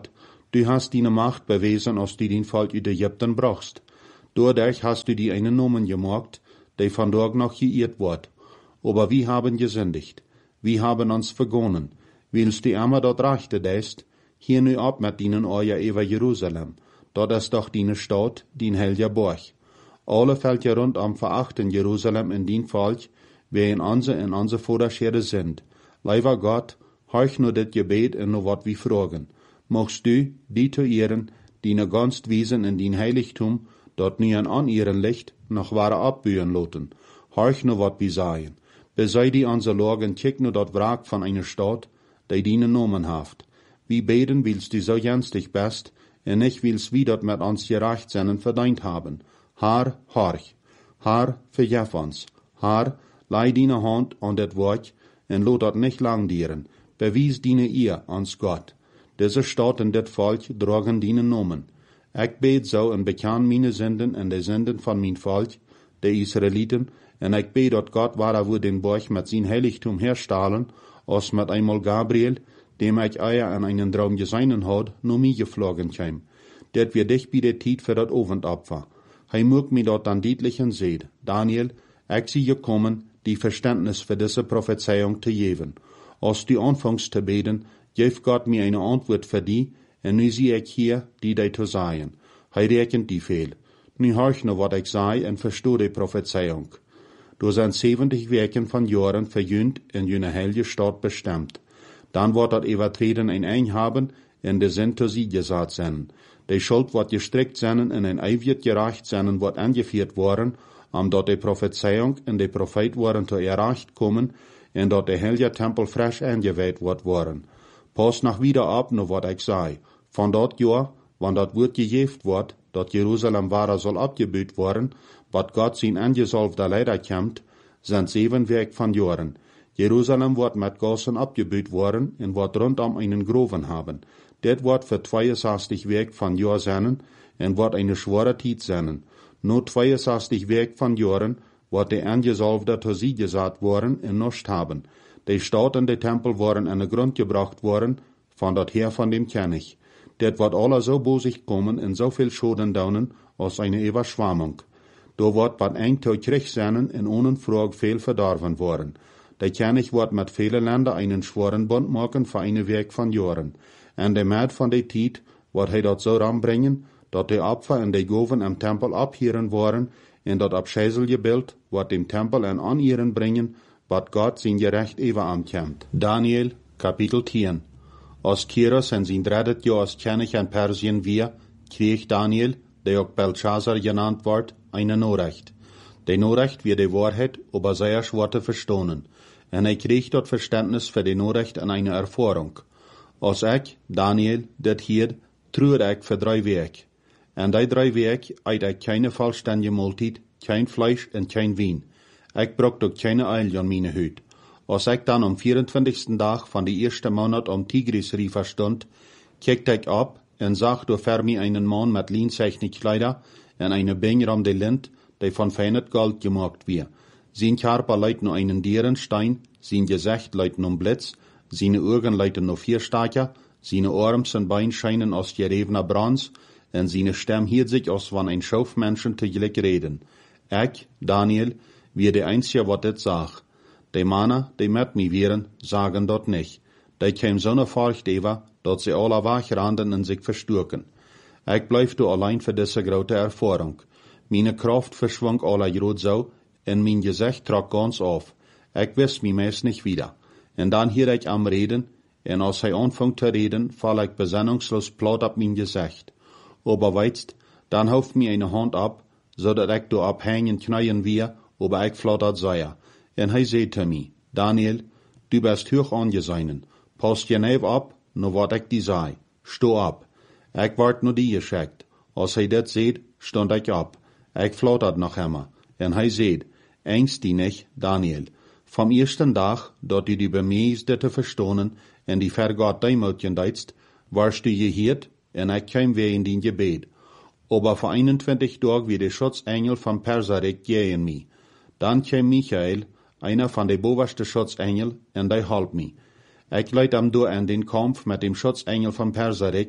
Speaker 1: Du hast deine Macht bewiesen, als du den Volk uit Ägypten brachst. Dadurch hast du die einen Nomen gemacht, die von dort noch geirrt wird. Aber wir haben gesündigt. Wir haben uns vergonnen. Willst du immer dort rechte deist, hier nu ab mit deinen Euer über Jerusalem. Dort ist doch deine Stadt, dein heiliger Burg. Alle Völker rundum verachten Jerusalem in dein Volk, wie in onze en onze Vorderschere sind. Lieber Gott, horch nur dit Gebet en nur wat wir fragen. Mochst du, die zu ehren, deine Gunst wiesen in dein Heiligtum, dort nie an ihren Licht noch wahre abbühen loten. Horch nur wat wir sagen. Besei die onze Logen, kick nur dort Wrack von einer Stadt, die deine Nomen haft. Wie beten willst du so jenstig best, en nicht willst wie dort mit uns gerecht seinen verdient haben. Haar, horch. Haar, verjef uns. Haar, lei deine Hand an det Wort, en lot dort nicht lang dieren. Bewies deine ihr ans Gott. Diese Stadt und dit Volk drogen deine Nomen. Ich bet so en bekan meine Sünden en de Sünden von mein Volk, de Israeliten, en ich bet dort Gott war wo den Borch mit sein Heiligtum herstahlen, als mit einmal Gabriel, dem ich eier an einen Traum geseinen hat, nur mir geflogen käm. Det wir dich bei der Tiet für dat Ofendopfer. Hei mög mi dort dann deutlichen seht, Daniel, ich sie gekommen, die Verständnis für diese Prophezeiung zu geben. Als die anfangs zu beten, geeft Gott mir eine Antwort für die, en nu zie ich hier, die die zu sagen. Hei rekent die viel. Nu horch nur wat ich sei en verstoh die Prophezeiung. Du sind zeventig Werken von Jahren verjünt in jene heilige Stadt bestimmt. Dann wird dat Übertreten ein Ein haben, en de Sinn zu sie gesagt sein. Die Schuld wird gestrickt sein, en ein Ei wird gerecht sein, wird angeführt worden, um dort die Prophezeiung en die Prophet worden zu erreicht kommen, en dort der heilige Tempel frisch eingeweiht wird worden. Pass nach wieder ab, nur wat ich sei. Von dort Jahr, wann dort wird gejeft wird, dort Jerusalem wahrer soll abgebüht worden, wat Gott sein angesalbter Leider kämmt, sind sieben Werk von Jahren. Jerusalem wird mit Gassen abgebüht worden und wird rundum einen Groven haben. Det wird für zweiundsechzig Werk von Jahr sein und wird eine schwere Zeit sein. Nur zweiundsechzig Werk von Jahren wird der angesalbte zu sie gesagt worden und nicht haben. Die Stadt und der Tempel waren an den Grund gebracht worden, von dort her von dem König. Det wird alle so bosig kommen und so viel Schaden daunen, als eine Überschwemmung. Da wird wat eng zu Krieg sein und ohne Frage viel verdorben worden. Der König wird mit vielen Ländern einen schweren Bund machen für eine Werk von Jahren. Und der Maat von der Tiet wird er dort so ranbringen, dass die Opfer und die Goven am Tempel abhieren worden, und dat Abscheiselgebild wird dem Tempel an an ihren bringen, wat Gott sein Gerecht ewa ankämmt. Daniel, Kapitel zehn. Als Kyros in sein drittes Jahr als König in Persien wir, krieg Daniel, der auch Belshazzar genannt wird, eine Nachricht. Die Nachricht wird die Wahrheit über sehr schwer zu verstehen. Und er kriegt dort Verständnis für die Nachricht und eine Erfahrung. Als ich, Daniel, das hier, trühe ich für drei Wege. Und die drei Wege eit ich keine vollständige Mahlzeit, kein Fleisch und kein Wein. Ich brauch doch keine Eil an meine Hüt. Als ich dann am vierundzwanzigsten Tag von der ersten Monat am Tigris-River stund, kickte ich ab und sah durch vor mir einen Mann mit linseichnen Kleider und eine Binger um die Lind, die von feines Gold gemacht wird. Sein Körper leidt nur einen Dierenstein, sein Gesicht leidt nur Blitz, seine Augen leiten nur vier Stacher, seine Arme und Beine scheinen aus gerevener Bronze, und seine Stimme hielt sich, als wenn ein Schaufmenschen tegelijk reden. Ich, Daniel, wie der Einzige, was das sag. Die Männer, die mit mir wären, sagen dort nicht. Die kämen so ne Furcht über, dass sie alle wachranden und sich verstürken. Ich bleib du allein für diese große Erfahrung. Meine Kraft verschwang alle grad so, und mein Gesicht trug ganz auf. Ich wiss mich meist nicht wieder. Und dann hier ich am Reden, und als er anfängt zu reden, fall ich besinnungslos platt ab mein Gesicht. Aber weißt, dann hauft mir eine Hand ab, so dat ich do abhängen knien wir, aber ich flattert sei. Und er sagte mir, Daniel, du bist hoch angesehen. Pass je neif ab, nur wat ich die sei. Steh ab. Ich wart nur die geschickt. Als er das seht, stund ich ab. Ich flattert noch immer. Und er seht, ängst die nicht, Daniel. Vom ersten Tag, dort du die bemeist zu verstohnen, und die vergott Deimutchen deitst, warst du gehiert, und ich kam weh in den Gebet. Aber vor einundzwanzig Tagen wie der Schutzengel von Perserik gehen mi. Dann kam Michael, einer von den obersten Schutzengel, und der half mi. Ich leid am do an den Kampf mit dem Schutzengel von Perserik,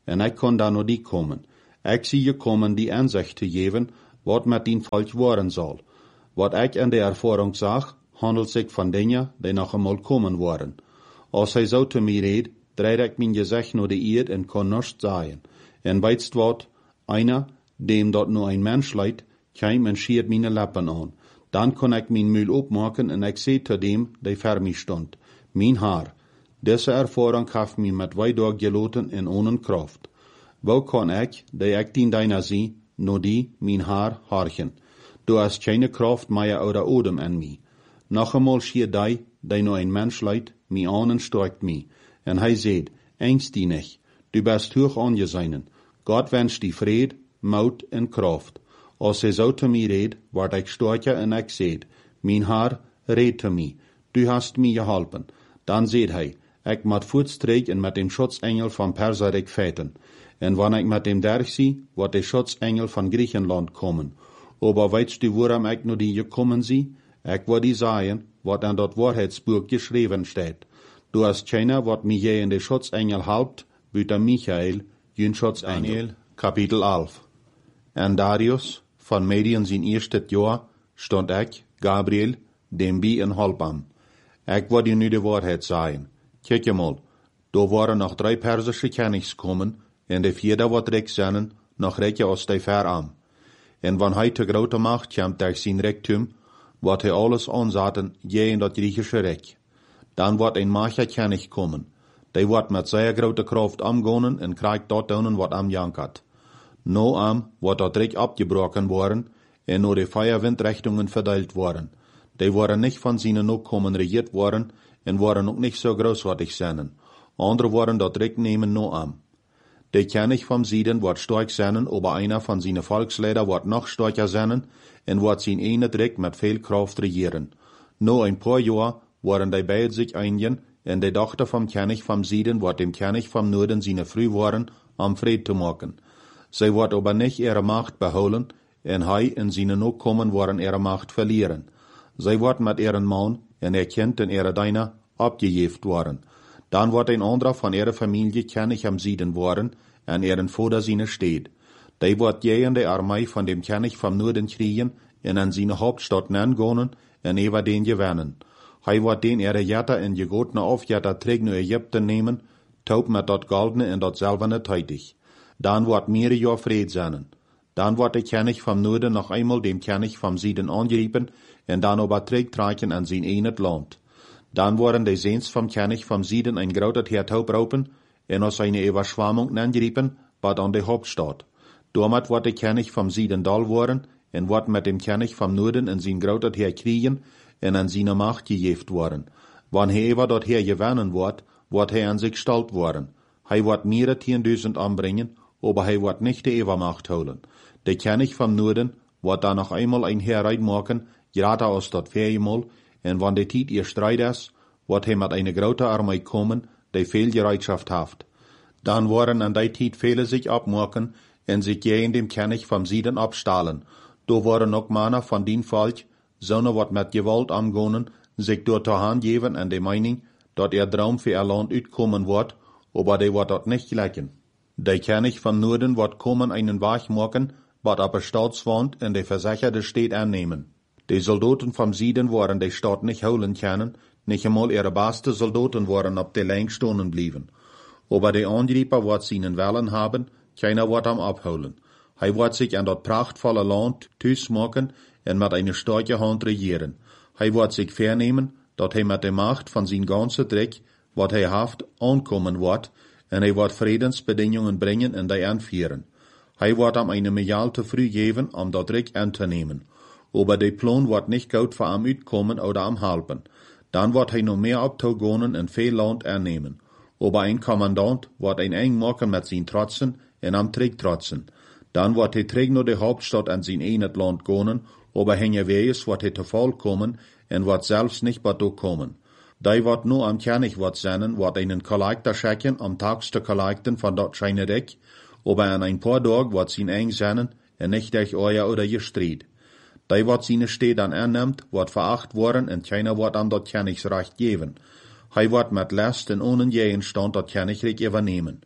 Speaker 1: en ik kon dan naar die komen. Ik zie je komen die aanzicht te geven, wat met die volk worden zal. Wat ik in de ervaring zag, handelt zich van dingen die nog eenmaal komen worden. Als hij zo te mij reed, draai ik mijn gezicht naar de eerd en kon niets zeggen. En weitst wat, einer, dem dat nur ein Mensch leidt, kwam en schiert meine Lippen aan. Dan kon ik mijn muil opmaken en ik zei te dem, die voor mij stond, mijn haar. Deze ervaring gaf mij met weidag geloten en ohne kracht. Wo kon ik, die ik dien deiner zie, no die, mijn haar, harchen. Du hast keine kracht meer oder odem in mij. Nog eenmaal schier die, die nur ein Mensch leidt, mij aan en stärkt mij. En hij zei, angst die nicht, du bist hoch angesehen. Gott wünscht die Fried, Mut en kraft. Als hij zo te mij reed, word ik sterker en ik zei, mijn haar, red te mij, du hast mij geholpen. Dan zei hij, ik moet voortstreek en met dem Schutzengel van Perserik feiten. En wanneer ik met dem derg zie, wordt de Schutzengel van Griechenland komen. Aber weißt du, waarom ik nu die gekommen zie? Ik wil die zeggen, wat in dat Waarheidsbuch geschreven staat. Du hast keiner, wat mij je in de Schutzengel helpt, buiten Michael, jün Schutzengel. Daniel, Kapitel elf. En Darius, van Medien zijn eerste jaar, stond ik, Gabriel, dem bij en Holpam. Ik wil je nu de waarheid zeggen. Kijk je mal, daar waren nog drie Persische Königs komen, en de vierde wat rijk zijn, nog rijker als de veram. En wanneer hij te grote macht komt durch zijn rijktum, wordt hij alles aanzetten, je in dat Griechische rijk. Dan wordt een macher König komen. Die wordt met zeer grote kracht omgaan en krijgt dat doen wat am jankert. No am wordt dat rijk abgebroken worden en nur de Feuerwindrichtungen verteilt worden. Die worden nicht von seinen Nachkommen regiert worden en worden ook nicht so großartig zijn. Andere worden dat rijk nemen no am. De König vom Süden wird stark sein, aber einer von seinen Volksleiter wird noch stärker sein und wird sein eine Reich mit viel Kraft regieren. No ein paar Jahre werden die beide sich einigen und die Tochter vom König vom Süden wird dem König vom Norden seine Früh waren, am Fried zu machen. Sie wird aber nicht ihre Macht beholen und hij und seine Nachkommen werden ihre Macht verlieren. Sie wird mit ihren Mann und ihr Kind und ihre Diener abgejeft worden. Dan wordt een anderer van ihrer Familie König am Süden worden, en ihren Vater seine steht. Die wordt je de Armee von dem König vom Norden kriegen, en an seine Hauptstadt nangehen, en über den gewinnen. Hij wordt den ihre Jätter en gegotene Aufjätter terug naar Ägypten nehmen, taub met dat goldene en dat silberne tätig. Dan wordt mehrere Jahr Fried sein. Dan wordt de König vom Norden noch einmal dem König vom Süden angegriffen, en dan aber terugtrekken an sein enet Land. Dan worden de Seens vom König vom Süden ein groter Heertaub raupen, en aus seine Überschwammung angegriffen, bad an de Hauptstadt. Damit wird der König vom Süden dal worden, en wird mit dem König vom Norden in sein groter Heer kriegen, en an seine Macht gejeft worden. Wann hij über dort Heer gewinnen wird, wird hij an sich stalt worden. Hij wird mehrere tienduizend anbringen, aber hij wird nicht die Übermacht holen. Der König vom Norden wird dann noch einmal ein Heer reinmachen, gerade aus dat Viermal, en wann de tijd ihr strijd is, wordt hij met een grote Armee komen, die veel Bereitschaft haft. Dan worden an die tijd viele sich abmachen en sich gegen dem König vom Süden abstahlen. Do worden ook Männer von dien Volk, sonne wat met Gewalt amgonen, sich door te hand geven en de Meinung, dat ihr Traum für ihr Land uitkommen wird, aber die wird dat nicht gleichen. Der König vom Norden wird kommen einen Weg machen, wat aber Staatswand en de versicherte Stadt annehmen. Die Soldaten vom Süden waren die Stadt nicht holen können, nicht einmal ihre beste Soldaten waren auf der Länge stehen blieben. Aber die Angreifer wird seinen Wellen haben, keiner wird am abholen. Hij wird sich an dat prachtvolle Land thuis machen en mit einer starken Hand regieren. Hij wird sich vernehmen, dat hij mit der Macht von sein ganzen Dreck, wat hij haft, ankommen wird, en hij wird Friedensbedingungen bringen en die anführen. Hij wird am eine Milliarde te früh geben, um dat Dreck anzunehmen. Aber der Plan wird nicht gut für am uitkommen oder am halpen. Dann wird hij noch mehr abtogonen en veel Land annehmen. Aber ein Kommandant wird ein eng machen mit sein Trotzen en am Trick trotzen. Dann wird hij terug naar de Hauptstadt an sein enet Land gehen, aber hänge wees wird hij te Fall kommen en wird selbst nicht bei do kommen. Die wird nur am König wird sein, wird einen Kollektor schicken, am Tags te kollekten von dort seine Reck, aber an ein paar Tagen wird sein eng sein en nicht durch euer oder ihr Streit. Die wat seine Städte dann annimmt, wird veracht worden en keiner wird an dat Königsrecht geben. Hij wird mit Last en ohne jeden Stand dat Königreich übernehmen.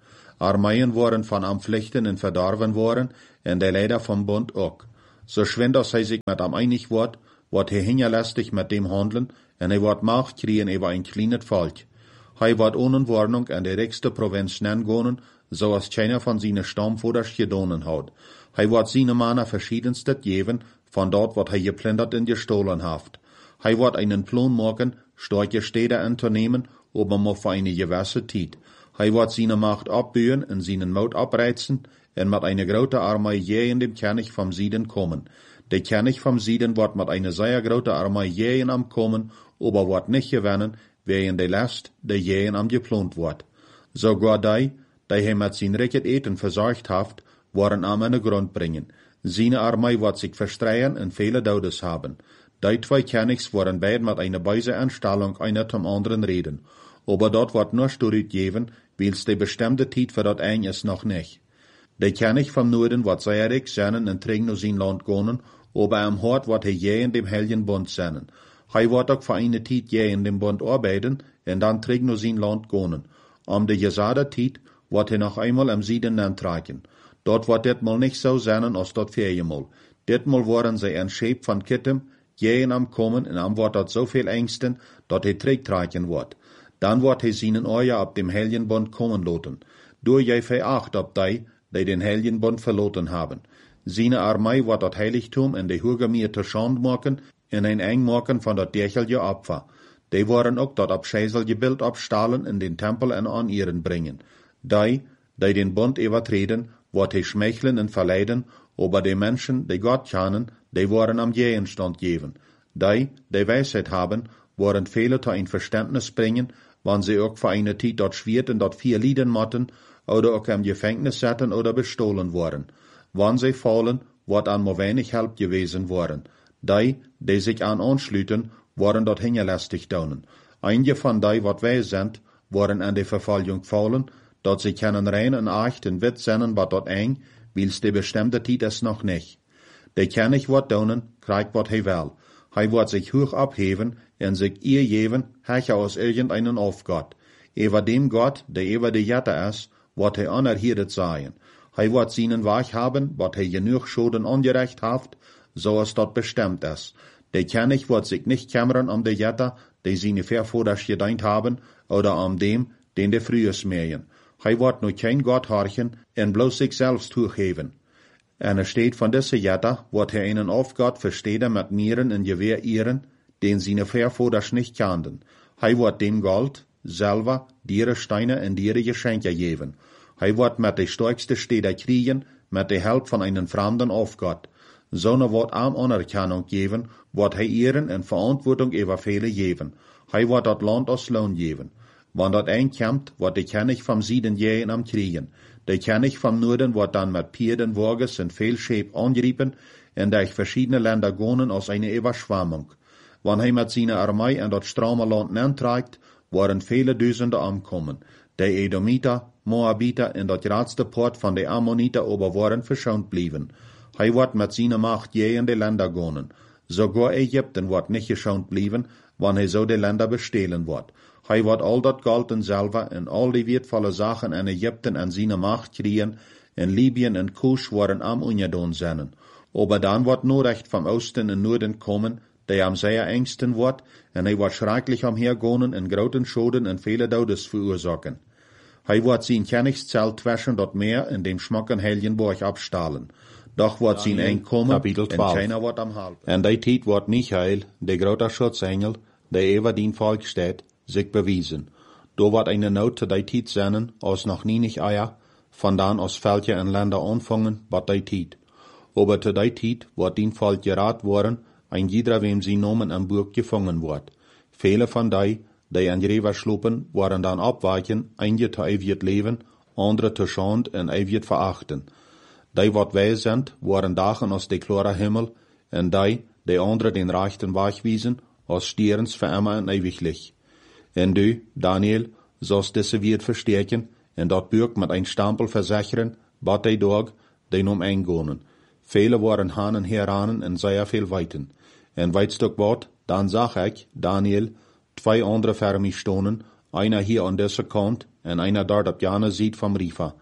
Speaker 1: Armeien waren van am Vlechten en verdorven worden, en de leider vom Bund ook. So schwind als hij zich met am einig wordt, wordt hij hingerlastig met dem handelen, en hij wordt macht kriegen über ein kleines Volk. Hij wordt ohne Warnung in de rijkste provinz nengonen, zoals keiner van zijn stamvoders gedaan had. Hij wordt zijn mannen verschiedenste geven, van dort wat hij geplündert en gestohlen heeft. Hij wordt einen Plan maken, starke Städte in te nemen, aber maar voor eine gewisse tijd. Hij wordt zijn macht opbouwen en zijn moed opreizen, en met eine grote Armee je in dem König vom Süden kommen. Der König vom Süden wordt met eine sehr grote Armee je am kommen, aber wordt nicht gewinnen, wegen de last, der je am geplant wordt. Sogar die, die hij met zijn ricket eten verzorgt heeft, worden am eine Grund bringen. Seine Armee wird sich verstreuen en viele Dodes haben. Die zwei Königs worden beide mit einer böse Anstellung einer zum anderen reden. Aber dort wird nur Studie geben, weil's die bestimmte Zeit für dort ein ist noch nicht. Der König vom Norden wird sehr reich sein und trägt nur sein Land gehen, aber am Hort wird er je in dem Heiligen Bund sein. Er wird auch für eine Zeit je in dem Bund arbeiten und dann trägt nur sein Land gehen. Um die gesagte Zeit wird er noch einmal am Süden antragen. Dort wird det mal nicht so sein, als dort viermal. Det mal waren sie ein Schäb von Kittem, je am Kommen und am wird dort so viel Ängsten, dort er trägt tragen wird. Dann wird er seinen Euer ab dem Heiligen Bund kommen lassen. Durch je veracht ab die, die den Heiligen Bund verloren haben. Seine Armee wird das Heiligtum in die Hürgemir zur Schande machen, in ein eng machen von dat derchelige Opfer. Die waren auch dort ab Schäselgebild abstahlen in den Tempel en an ihren bringen. Die, die den Bund übertreten, wird er schmeicheln und verleiden, aber die Menschen, die Gott kennen, die waren am Gegenstand geben. Die, die Weisheit haben, waren viele zu ein Verständnis bringen, wann sie auch für eine Zeit dort schwert und dort vier Lieden motten, oder auch im Gefängnis setzen oder bestohlen worden. Wann sie fallen, wird an nur wenig Help gewesen worden. Die, die sich an anschlüten, waren dort hingelästig daunen. Einige von die, wat wij sind, waren an die Verfolgung gefallen, dort sie können rein und echt und wit sein, wat dort eng, weil's die bestimmte Zeit ist noch nicht. Der König wird daunen, kriegt wat hij will. Hij wird sich hoch abheben und sich ihr geben, hecher aus irgendeinen Aufgott. Über dem Gott, der über die Jette ist, wird er anerhirtet sein. Hij wird seinen Weg haben, wat er genug Schulden angerecht hat, so es dort bestimmt ist. Der König wird sich nicht kümmern um die Jette, die seine Vorvorders gedient haben, oder um dem, den der frühes mähen. Hij wird nur kein Gott horchen, und bloß sich selbst hochheben. En er steht von dieser Jette, wird er einen Aufgott verstehen mit Nieren und Gewehr ihren, den seine Vorvorders nicht kannten. Hij wird dem Gold, Silber, diere Steine und diere Geschenke geben. Hij wird mit de stärkste Städte kriegen, mit der Hilfe von einem fremden Aufgott. So ne wird am Anerkennung geben, wird hij ihren in Verantwortung über viele geben. Hij wird dat Land als Lohn geben. Wann dat einkommt, wird der König vom Süden jähen am kriegen. Der König vom Norden wird dann mit Pferden, Wagens und viel Schäb angrieben, und durch verschiedene Länder gehen als eine Überschwemmung. Wann hij mit seiner Armee in dat stramme Land anträgt, waren viele Dutzende ankommen. Die Edomiter, Moabiter und dat grootste Port von den Ammoniter aber waren verschont blieben. Hij wird mit seiner Macht je in die Länder gehen. Sogar Ägypten wird nicht geschont blieben, wann hij so die Länder bestehlen wird. Hij wird all dat Gold und Silber und all die wertvolle Sachen in Ägypten an seine Macht kriegen, in Libyen und Kusch waren am ungedaan sein. Aber dann wird nur recht vom Osten und Norden kommen, der am sehr engsten wird, und hij wird schrecklich umhergehen und großen Schäden und viele Todes verursachen. Hij wird sein Königszelt zwischen dort Meer in dem schmucken Heiligenburg abstahlen. Doch wird sein Einkommen, und keiner wird am Halten. En die Tijd wird Michael, der große Schutzengel, der über den Volk steht, sich bewiesen. Da wird eine Not zu die Tijd sein, als noch nie nicht Eier, von dann aus Völker und Länder anfangen, wat die Tijd. Aber zu die Tijd wird den Volk gerat worden, ein jeder, wem sie Namen am Burg gefangen wird. Viele von die, die an Gräber schlupen, waren dann abweichen, einige zu ewig leben, andere zu Schand und ewig verachten. Die, wat wij sind, waren dagen aus de klare Himmel, und die, die andere den rechten Weg wiesen, aus Stierens für immer und ewiglich. Und du, Daniel, sollst diese wird verstärken, und dort Burg mit ein Stempel versichern, bat die Tag, die um eingehen. Viele waren hanen heranen und sehr viel weiten. Und weitst du wat, dann sag ich, Daniel, zwei andere für mich stonen, einer hier an dieser Kant, und einer dort ab jane Seite vom Rifa.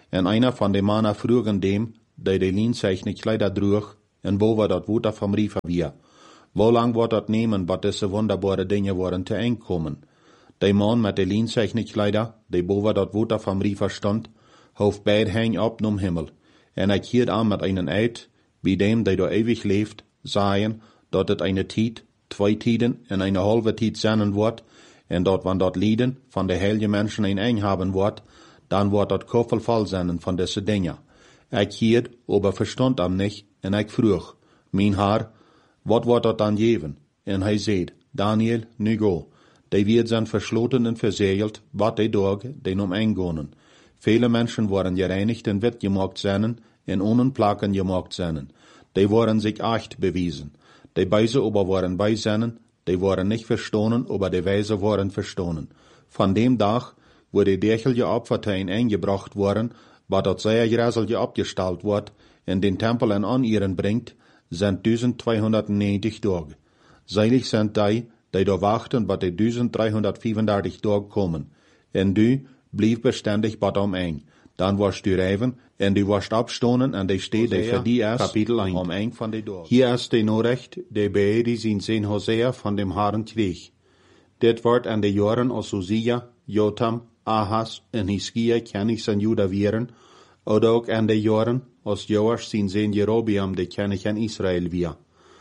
Speaker 1: En einer van de mannen vroegen dem, die de lienzeichne Kleider droeg, en wo war dat Wuter vom Riefer wir. Wo lang wordt dat nemen, wat diese wunderbare Dinge worden te einkommen? De man met de lienzeichne Kleider, die boven dat Wuter vom Riefer stond, hoofd beid heen op nom Himmel. En ik hield aan met einen Eid, bij dem, die door ewig leeft, sagen, dat het eine Tijd, twee tijden en eine halve tijd zijn wordt, en dat wanneer dat Lieden van de heilige mensen een eng hebben wordt, dan wordt dat koffelvol zijn van deze dingen. Ik hield, aber verstond am nicht, en ik vroeg, mijn Haar, wat wordt dat dan geven? En hij zei, Daniel, nu go. Die wird zijn versloten en verzegeld, wat die dag, die om eingonen. Viele Menschen worden gereinigt en wit gemaakt zijn, en ohne Plaken gemaakt zijn. Die worden sich echt bewiesen. Die Beise aber worden bei zijn, die worden nicht verstonen, aber die Weise worden verstonen. Von dem Tag, wo die dergelijke Opferteien eingebracht worden, wat dat sehr gräselje abgestalt wordt, en den Tempel en an ihren bringt, sind zwölfhundertneunzig Tage. Seilig sind die, die da wachten, wat die dreihundertvierundervierzig Tage kommen. En du blieb beständig bat om ein. Dan warst du rijven, en du warst abstonen, en die steht die für die erst, Kapitel eins. Om ein van die Tage. Hier ist die Norecht, die beide zijn zijn Hosea van dem Herrn kreeg. Dit wordt aan de jaren als Usia, Jotam, Ahas en Hiskia kennis en Juda wieren, oder ook aan de jaren als Joas zijn zijn Jerobeam de kennis en Israël weer.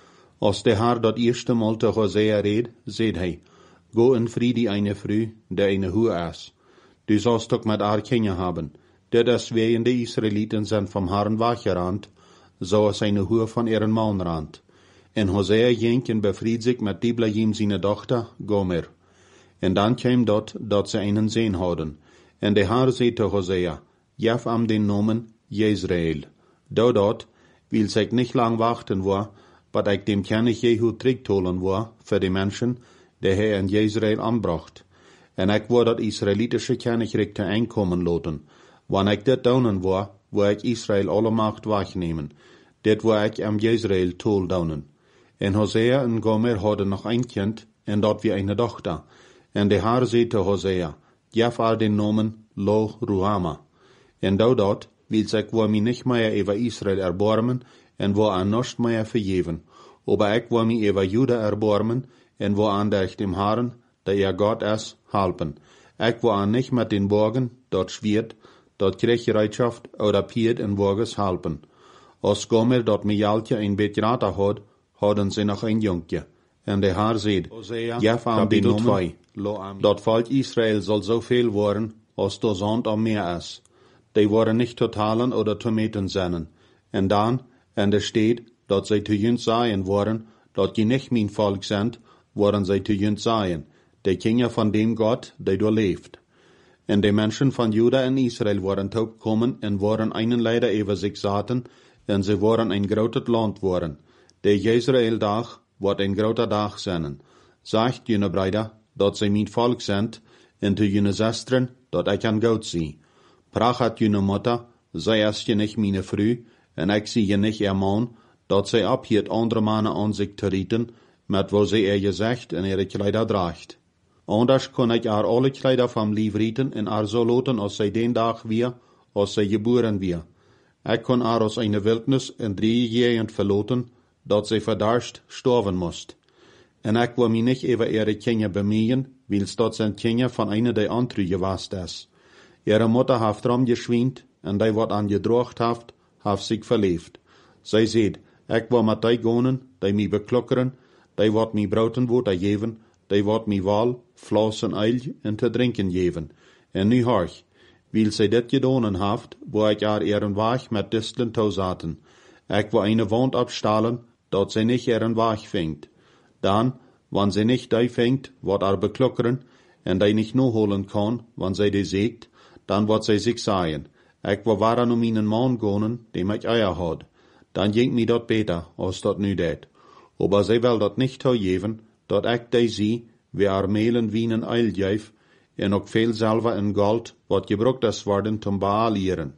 Speaker 1: Als de Herr dat eerste Mal te Hosea reed, zei hij, go in Friede eine Früh, de eine Hu is. Du sollst ook met haar Kinder haben. Dit is wegen de Israeliten zijn vom Herrn wachgerand, zoals eine Hu van ihren Mann rand. En Hosea ging en befried zich met Diblaim seine Dochter, Gomer. En dan kwam dat, dat ze einen Sehn hadden. En de Herr zei te Hosea, jef am den Nomen Jezreel. Do dat, wil zich nicht lang wachten war, wat ik dem König Jehu terugtolen war, für die Menschen, die hij in Jezreel anbracht. En ik wou dat Israelitische Königreich te einkommen loten. Wanneer ik dit doen wou, wou ik Israël alle macht wegnemen. Dit wou ik am Jezreel tol doen. En Hosea en Gomer hadden nog een kind, en dat wie eine dochter. En de Herr zei te Hosea, jef haar den Nomen Lo Ruhama. En do dat, wil ik wou mij nicht meer over Israël erbarmen, en wou aan nichts meer vergeven. Aber ik wou mij over Juda erbarmen, en wou aan der dem Herrn, der ihr Gott is, helpen. Ik wou aan nicht met den Borgen, dort Schwert, dort Kriegsbereitschaft oder Piet en Borges helpen. Als Gomer dat Mijaltje een beetje rater had, hadden ze nog een jonkje. En de Herr zei, jef aan den Nomen, dat volk Israël zal zoveel worden, als de zand am Meer is. Die worden nicht totalen oder te meten zijn. En dan, en er steht, dat zij te junt zijn worden, dat je nicht mijn volk zijn, worden zij te junt zijn. De Kinder van dem Gott, die door leeft. En de mensen van Juda en Israël worden toegekomen en worden einen leider over zich zaten, en ze worden een groot land worden. De Jezreel-dag wordt een grote dag zijn. Zegt jene Brüder, dat zij mijn volk zijn, en te jene zesteren, dat ik een goud zie. Prachat jene Mutter, zij is je nicht meine Früh, en ik zie je nicht ihr Mann, dat zij abhiert andere mannen aan zich te rieten, met wo zij ihr gezegd en ihre Kleider draagt. Anders kon ik haar alle Kleider vom Lief rieten en haar zo loten als zij den dag weer, als zij geboren weer. Ik kon haar aus eine Wildnis en drie jaren verloten, dat zij verdarscht sterven moest. En ik wil mij niet over ihre Kinder bemühen, wils dat zijn Kinder van eine der andere gewast is. Ihre Mutter heeft rum geschwind, en die wat aan gedrocht heeft, heeft zich verleefd. Zij zei, ik wil met die gonen, die mij beklokkeren, die wat mij brouten woorden geven, die wat mij wal, vlas en eil en te drinken geven. En nu hoor, wil zij dit gedonen heeft, wo ik haar ihren Weg met distelen toezaten. Ik wil eine wand abstalen, dat zij niet ihren Weg vingt. Dan, wanneer zij niet die vingt, wat haar beklokkeren, en die niet no holen kan, wanneer zij die zegt, dan wordt zij zich zeggen, ik wil waren om einen man gonen, dem ik eier had. Dan ging mij dat beter, als dat nu deed. Aber zij wil dat niet toegeven, dat ik die zie, wie haar melen wienen eil geef, en ook veel zilver en gold, wat gebruikt is worden zum bealieren.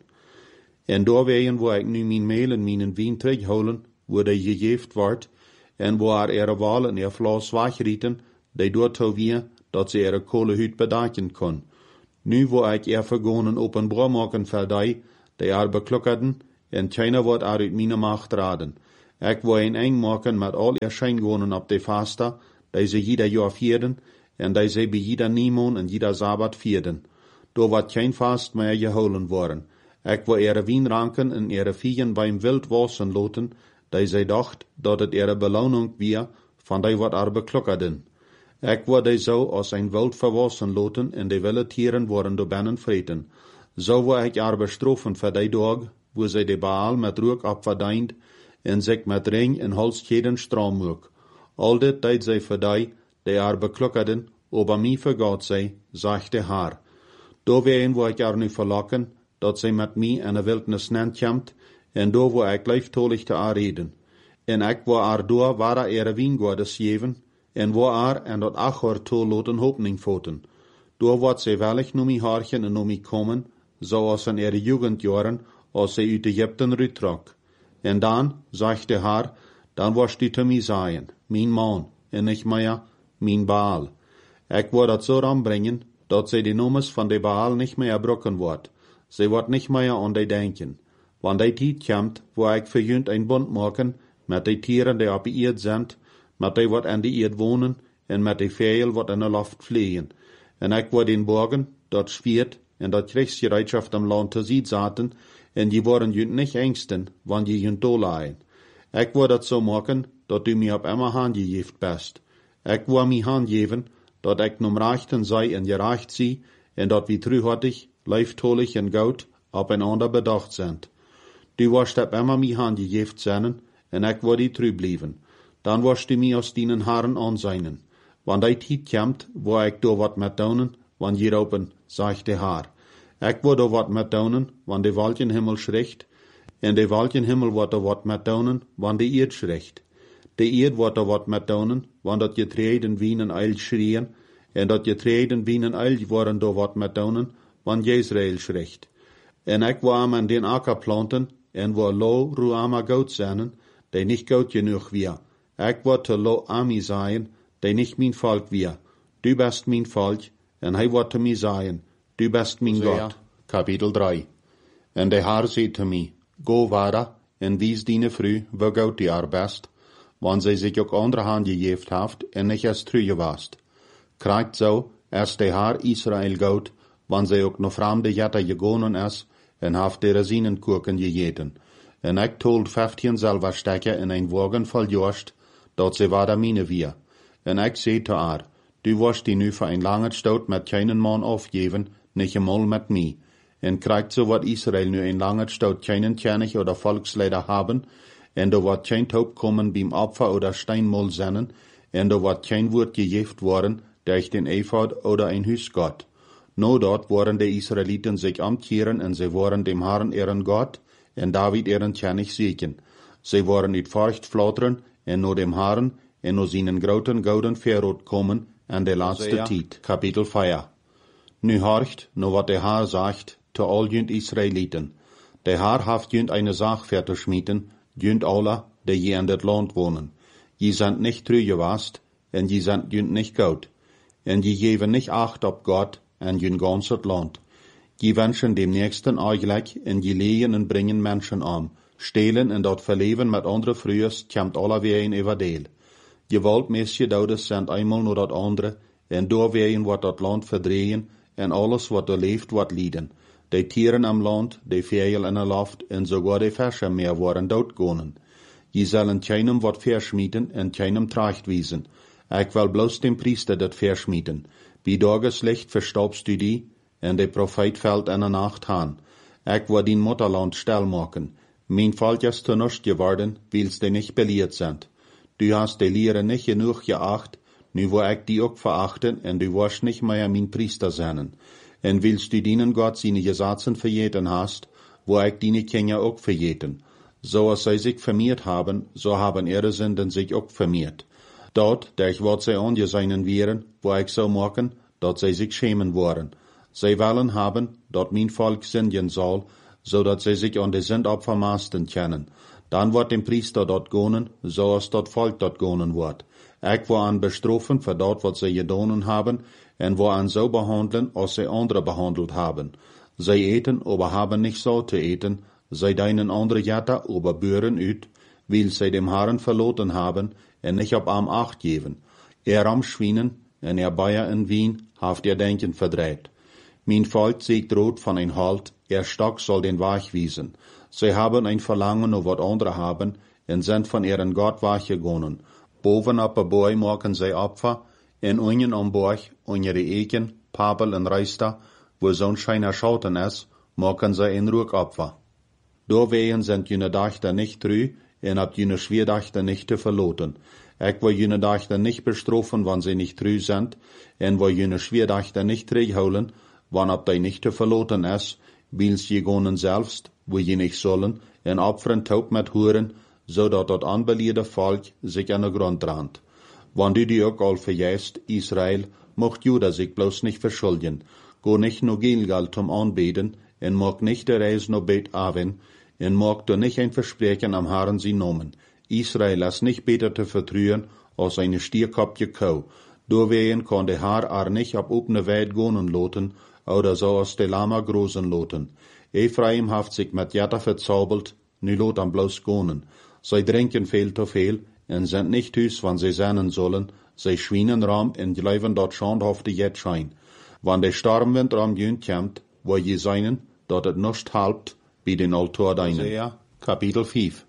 Speaker 1: En doorwegen, wo ik nu mijn melen, mijn wien terugholen, wo die gegeven wordt, en wo haar ihre wal en ihr vlas wegrieten, die door toe weer, dat ze ihre kolehuid bedaken kon. Nu wo ik ihr vergonen openbaar maken voor die, de arbeklukkeren, en keiner wordt er uit mijn macht raden. Ik wil een eng maken met al ihr schijngonen op de vasta, die ze jeder jaar vierden, en die ze bij jeder Niemon en jeder Sabbat vierden. Door wordt geen vast meer gehouden worden. Ik wil ihre wijnranken en ihre vieren beim wild wassen loten, die ze dacht, dat het ihre beloning weer, van die wat er beklukkerden. Ik wil die zo als een wild verwassen loten, en de wilde tieren worden door binnen vreten. Zo wil ik er bestroffen voor die dag, wo zij de Baal met rook opverdient, en zich met ring en halskeden stram moek. Al dit deed zij voor die, die er beklukkerden, over mij vergaat zij, zegt de Haar. Door ween wil ik er nu verlokken, dat zij met mij in de wildnis nentkjemt, en door wil ik leeftolig te haar reden. En ik wil er door waar er ihre wijngoordes geven, en wil er en dat achor toe loten hoping voten. Door wordt zij wellig noem mij haarchen en noem mij komen, zoals in ihre jugendjaren, als zij uit Egypten uittrok. En dan, zegt de Haar, dan was die te mij zijn, mijn man, en niet meer, mijn Baal. Ik wil dat zo aanbrengen, dat zij de noemes van de Baal niet meer brokken wordt. Zij wordt niet meer aan die denken. Want die tijd komt, waar ik verjunt een bond maken, met de tieren die op de eerd zijn, met die wat in de eerd wonen, en met de vijl wat in de lucht vliegen. En ik wil den borgen, dat zwiert, en dat krijgsgereedschap am land te zien zaten, en die worden junt niet engsten, want je junt doorlaaien. Ik wil dat zo maken, dat u mij op immer hand geeft best. Ik wil mij hand geven, dat ik nom rechten zij en gerecht zie, en dat wie truhartig, leeftolig en goud op een ander bedacht zijn. Du wirst op immer mij hand gegeven zijn, en ik wil die tru blijven. Dan wirst du mij als dienen haren aanzijnen. Want die tijd komt, waar ik door wat met doen, want hieropen, zegt de Haar. Ik wil door wat met doen, want de Walchenhimmel schricht, en de Walchenhimmel wordt er wat met doen, want de Eerd schricht. De Eerd wordt er wat met doen, want dat je treden wienen eil schrien, en dat je treden wienen eil worden door wat met doen, want Jezreel schricht. En ik wil aan den akker planten, en wil lo ruama goud zijn, die niet goud genoeg weer. Ik wil te lo ami zijn, die niet mijn volk weer. Du bist mijn volk, en hij wordt te mij zijn, du bist mijn God. Kapitel drie. En de Haar zei te mij, go vada, en wies diene vrouw, wo goud die er best, want zij zich ook andere hand gegeven heeft, en niet als truje wast. Krijgt zo, als de Haar Israël goud, want zij ook nog vreemde jette gegonen is, en heeft de resinenkoeken gegeten. En ik told vijftien zelva stekken in een wagen vol jorst, dat ze waar mine weer. En ik zei te haar, du wirst die nu voor een lange stoot met keinen man afgeven, niet eenmaal met mij. En krijgt zo wat Israël nu een lange stoot keinen König oder Volksleider haben, en er wordt geen Taub kommen beim Opfer oder Steinmol zennen, en er wordt geen woord gegeven worden, durch den Ephod oder ein Huisgott. No dort worden de Israeliten zich omkeren en ze worden dem Herrn ihren Gott, en David ihren König zieken. Ze worden uit Furcht flatteren, en no dem Herrn, en no seinen groten gouden verrot komen, en de laatste tijd. Kapitel vier. Nu horcht, no wat de Haar sagt, te al junt Israeliten. De Haar haft junt eine Sach verzuschmieden, junt alle, die je in dat land wonen. Je sind nicht treu gewast, en je sind junt nicht goud. En je geven nicht acht op Gott, en je ganzes land. Je wenschen dem Nächsten eigenlijk, en je legen en brengen Menschen om. Stelen en dat verleven met andere vrouwen, komt allerweer een everdeel. Je wilt meisje douders zijn eenmaal naar dat andere, en doorween wordt dat land verdrehen, en alles wat er leeft wordt lieden. De tieren am land, de vijel in de lucht, en sogar de versen meer worden doodgonen. Je zullen keinem wat verschmieden, en keinem tracht wiesen. Ik wil bloos dem priester dat verschmieden. Bij dageslicht verstopst du die, en de profeet valt in de nacht aan. Ik wil dien mutterland stil maken. Mijn volk is te nust geworden, wils de niet beleerd zijn. Du hast de leren niet genoeg geacht, nu wil ik die ook verachten, en du wirst nicht mehr mijn priester zijn. En willst du dienen Gott seine Gesetze verjeten hast, wo ik diene Kinder ook verjeten. Zoals zij zich vermeerd haben, so haben ihre Sünden sich ook vermeerd. Dort, durch wat zij angeseinen wären, wo ik zou maken, dat zij zich schämen worden. Zij willen haben, dat mijn volk sündigen zal, zodat zij zich an de Sündopfer maasten können. Dan wordt dem priester dort gonen, zoals dat volk dort gonen wordt. Ik wil aan bestrofen voor dat wat zij gedaan hebben, en wil aan zo behandelen, als zij andere behandeld hebben. Zij eten, aber haben nicht so zu eten, zij deinen andere Jätter, aber büren uit, weil zij dem Herrn verloten haben, en nicht op am acht geven. Er am Schwienen, en er Bayer in Wien, haft er denken verdreht. Mein Volk siegt rot von ein Halt, er Stock soll den Weg wiesen. Zij haben ein Verlangen, auf wat andere haben, en sind von ihren Gott weggegangen. Boven op een boy maken zij Opfer, en unjen am Borg, unjer Eken, Papel en Reister, wo Sonnenschein erschauten ist, machen zij ein Ruhopfer. Doorwegen sind jene Dachter nicht trü, en ab jene Schwierdachter nicht zu verloten. Ich will jene Dachter nicht bestrafen, wann sie nicht trü sind, en will jene Schwierdachter nicht terugholen, wann ab die nicht zu verloten ist, weil sie gonen selbst, wo je nicht sollen, en opfern taub mit Huren, zodat dat aanbeliede volk zich aan de grond randt. Wann du die ook al verjäst, Israel, mocht Juda sich bloß nicht verschulden. Go nicht no Gilgal zum Anbeten, en mag nicht der Reis no Bet Aven, en mag du nicht ein Versprechen am Herrn sie nomen. Israel ist nicht beter zu vertrühen, als eine stierkopje Kau. Doorwegen kann der Herr ar nicht ab opne Welt gonen loten, oder so als de Lama großen loten. Ephraim haft sich mit Jetta verzaubelt, nu lot am bloß gonen. Zij drinken veel te veel, en sind nicht thuis, wann sie sennen sollen, zij schwienen ram en blijven dat schandhafte jet schijn. Wann de stormwind ram junt komt, wo je seinen, dat het nicht halpt, bij den altaar deinen. Hosea, Kapitel vijf.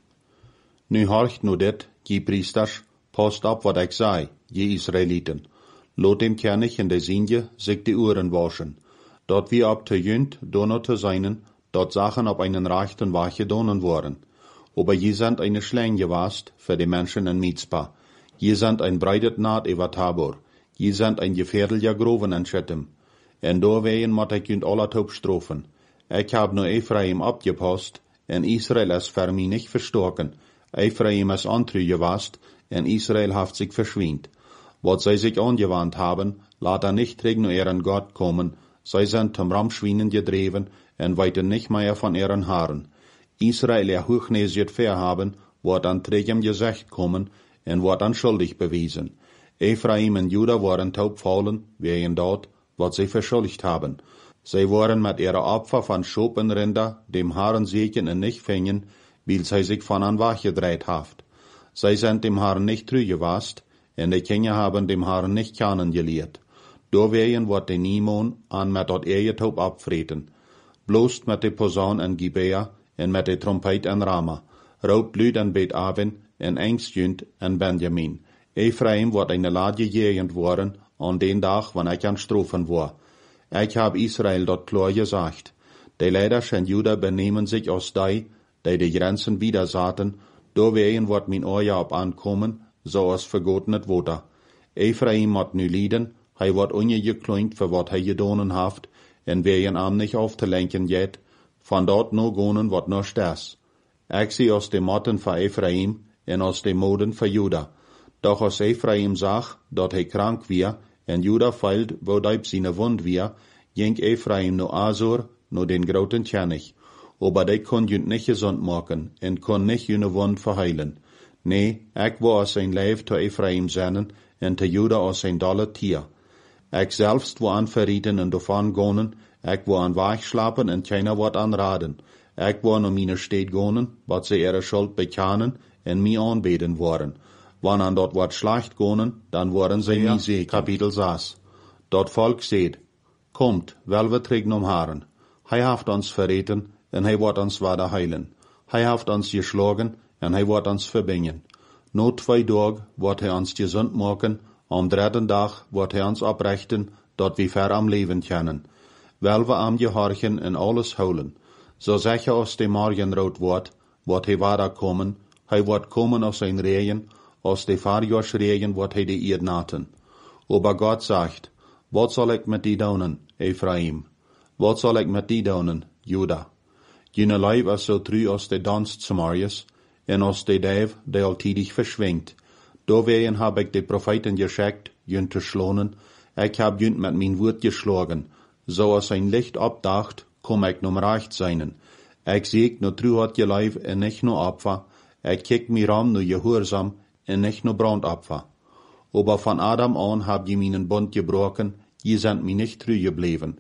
Speaker 1: Nu horcht nu dit, je priesters, post op wat ik zei, je Israeliten. Lot dem König in de Sinje sich die Uhren waschen. Dat wie ab te junt, donner te seinen, dat Sachen op einen rechten Weg gedonnen worden. Aber je sind eine Schlange gewast für die Menschen in Mizpah. Je sind ein breitet Naht über Tabor. Je sind ein gefährlicher Groven in Shittim. En doorwegen moet ik junt alle taub strofen. Ik heb nu Ephraim abgepasst, en Israel is für mich nicht verstorken. Ephraim is antrü gewast, en Israel haft sich verschwint. Wat zij sich angewandt haben, laat er nicht gegen ihren Gott kommen. Zij sind zum Ramschwienen gedreven, en weiten nicht mehr von ihren Haaren. Israel er hochnäsiert verhaben, wird an trägem Gesicht kommen, en wird an schuldig bewiesen. Ephraim und Juda waren taubfallen, wegen dort, was sie verschuldigt haben. Sie waren mit ihrer Opfer von Schop und Rinder dem Herrn Segen und nicht fingen, weil sie sich von an Wach gedreht haft. Sie sind dem Herrn nicht treu gewast, und die Kinder haben dem Herrn nicht kennengelernt. Doorwegen wird die Nimon an mit dort ihr Taub abfreten. Bloß mit der Posaun in Gibea, en met de trompet en Rama, rood bloed en Bet Aven, en Engstjunt en Benjamin. Ephraim wordt eine Lade gegend worden, an den Tag, wann ich an Strofen war. Ich hab Israel dort klar gesagt. Die Leiders en Juda benehmen sich aus die, die die Grenzen wieder saten, doorwegen wordt mein Oja op ankommen, so als vergotenet Woter. Ephraim moet nu lieden, hij wordt ongekloint für wat hij gedonen haft, en wegen am nicht aufzulenken jet, van dort no gonen wat no stes. Ik zie aus de motten van Ephraim en aus de moden van Juda. Doch als Ephraim zag dat hij krank weer en Juda feilt wo diep zijn wond weer, ging Ephraim no Azor, no den groten König. Aber die kon junt nicht gesund maken en kon nicht jene wond verheilen. Nee, ik wou als zijn lijf te Ephraim zenden en te Juda als zijn dolle tier. Ik selbst wou aan verrieten en davon gonen, ik wou aan Wach slapen en keiner wordt aan raden. Ik wou naar meine Stad gonen, wat ze ihre Schuld bekennen en mij aanbeden worden. Wann an dort wat schlecht gonen, dan worden ze nie segen. Kapitel zes. Dort Volk seht, kommt, wel we terug om Herren. Hij haft ons verreten en hij wordt ons weder heilen. Hij haft ons geschlagen en hij wordt ons verbingen. No twee dag wordt hij ons gezond maken, am dritten Dag wordt hij ons oprechten, dat we ver am leven können. Wel we am gehorchen en alles houden. Zo zeg je als de morgenrood wordt, wordt hij weder komen, hij wordt komen als zijn regen, als de Varjaarsregen wordt hij de eerd naten. Aber Gott sagt, wat zal ik met die doen, Ephraim? Wat zal ik met die doen, Juda? Jene Leib is zo true als de dans Samarias, en als de duif, die altidig verschwingt. Doorwegen heb ik de profeten geschickt, junt te schlonen, ik heb junt met mijn woord geschlagen, zo als zijn licht opdacht, kom ik nom recht seinen. Ik zie no true hat je Leib en nicht no Opfer, ik kijk mir ram no gehorsam en nicht no Brandopfer. Aber von Adam an hab je meinen Bund gebrochen, je sind mir nicht treu geblieben.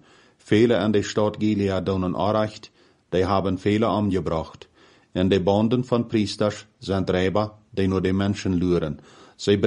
Speaker 1: Viele in der Stadt Gilead donen Arecht, die haben viele umgebracht. En de banden van priesters zijn Räuber, die nur die Menschen luren. Sie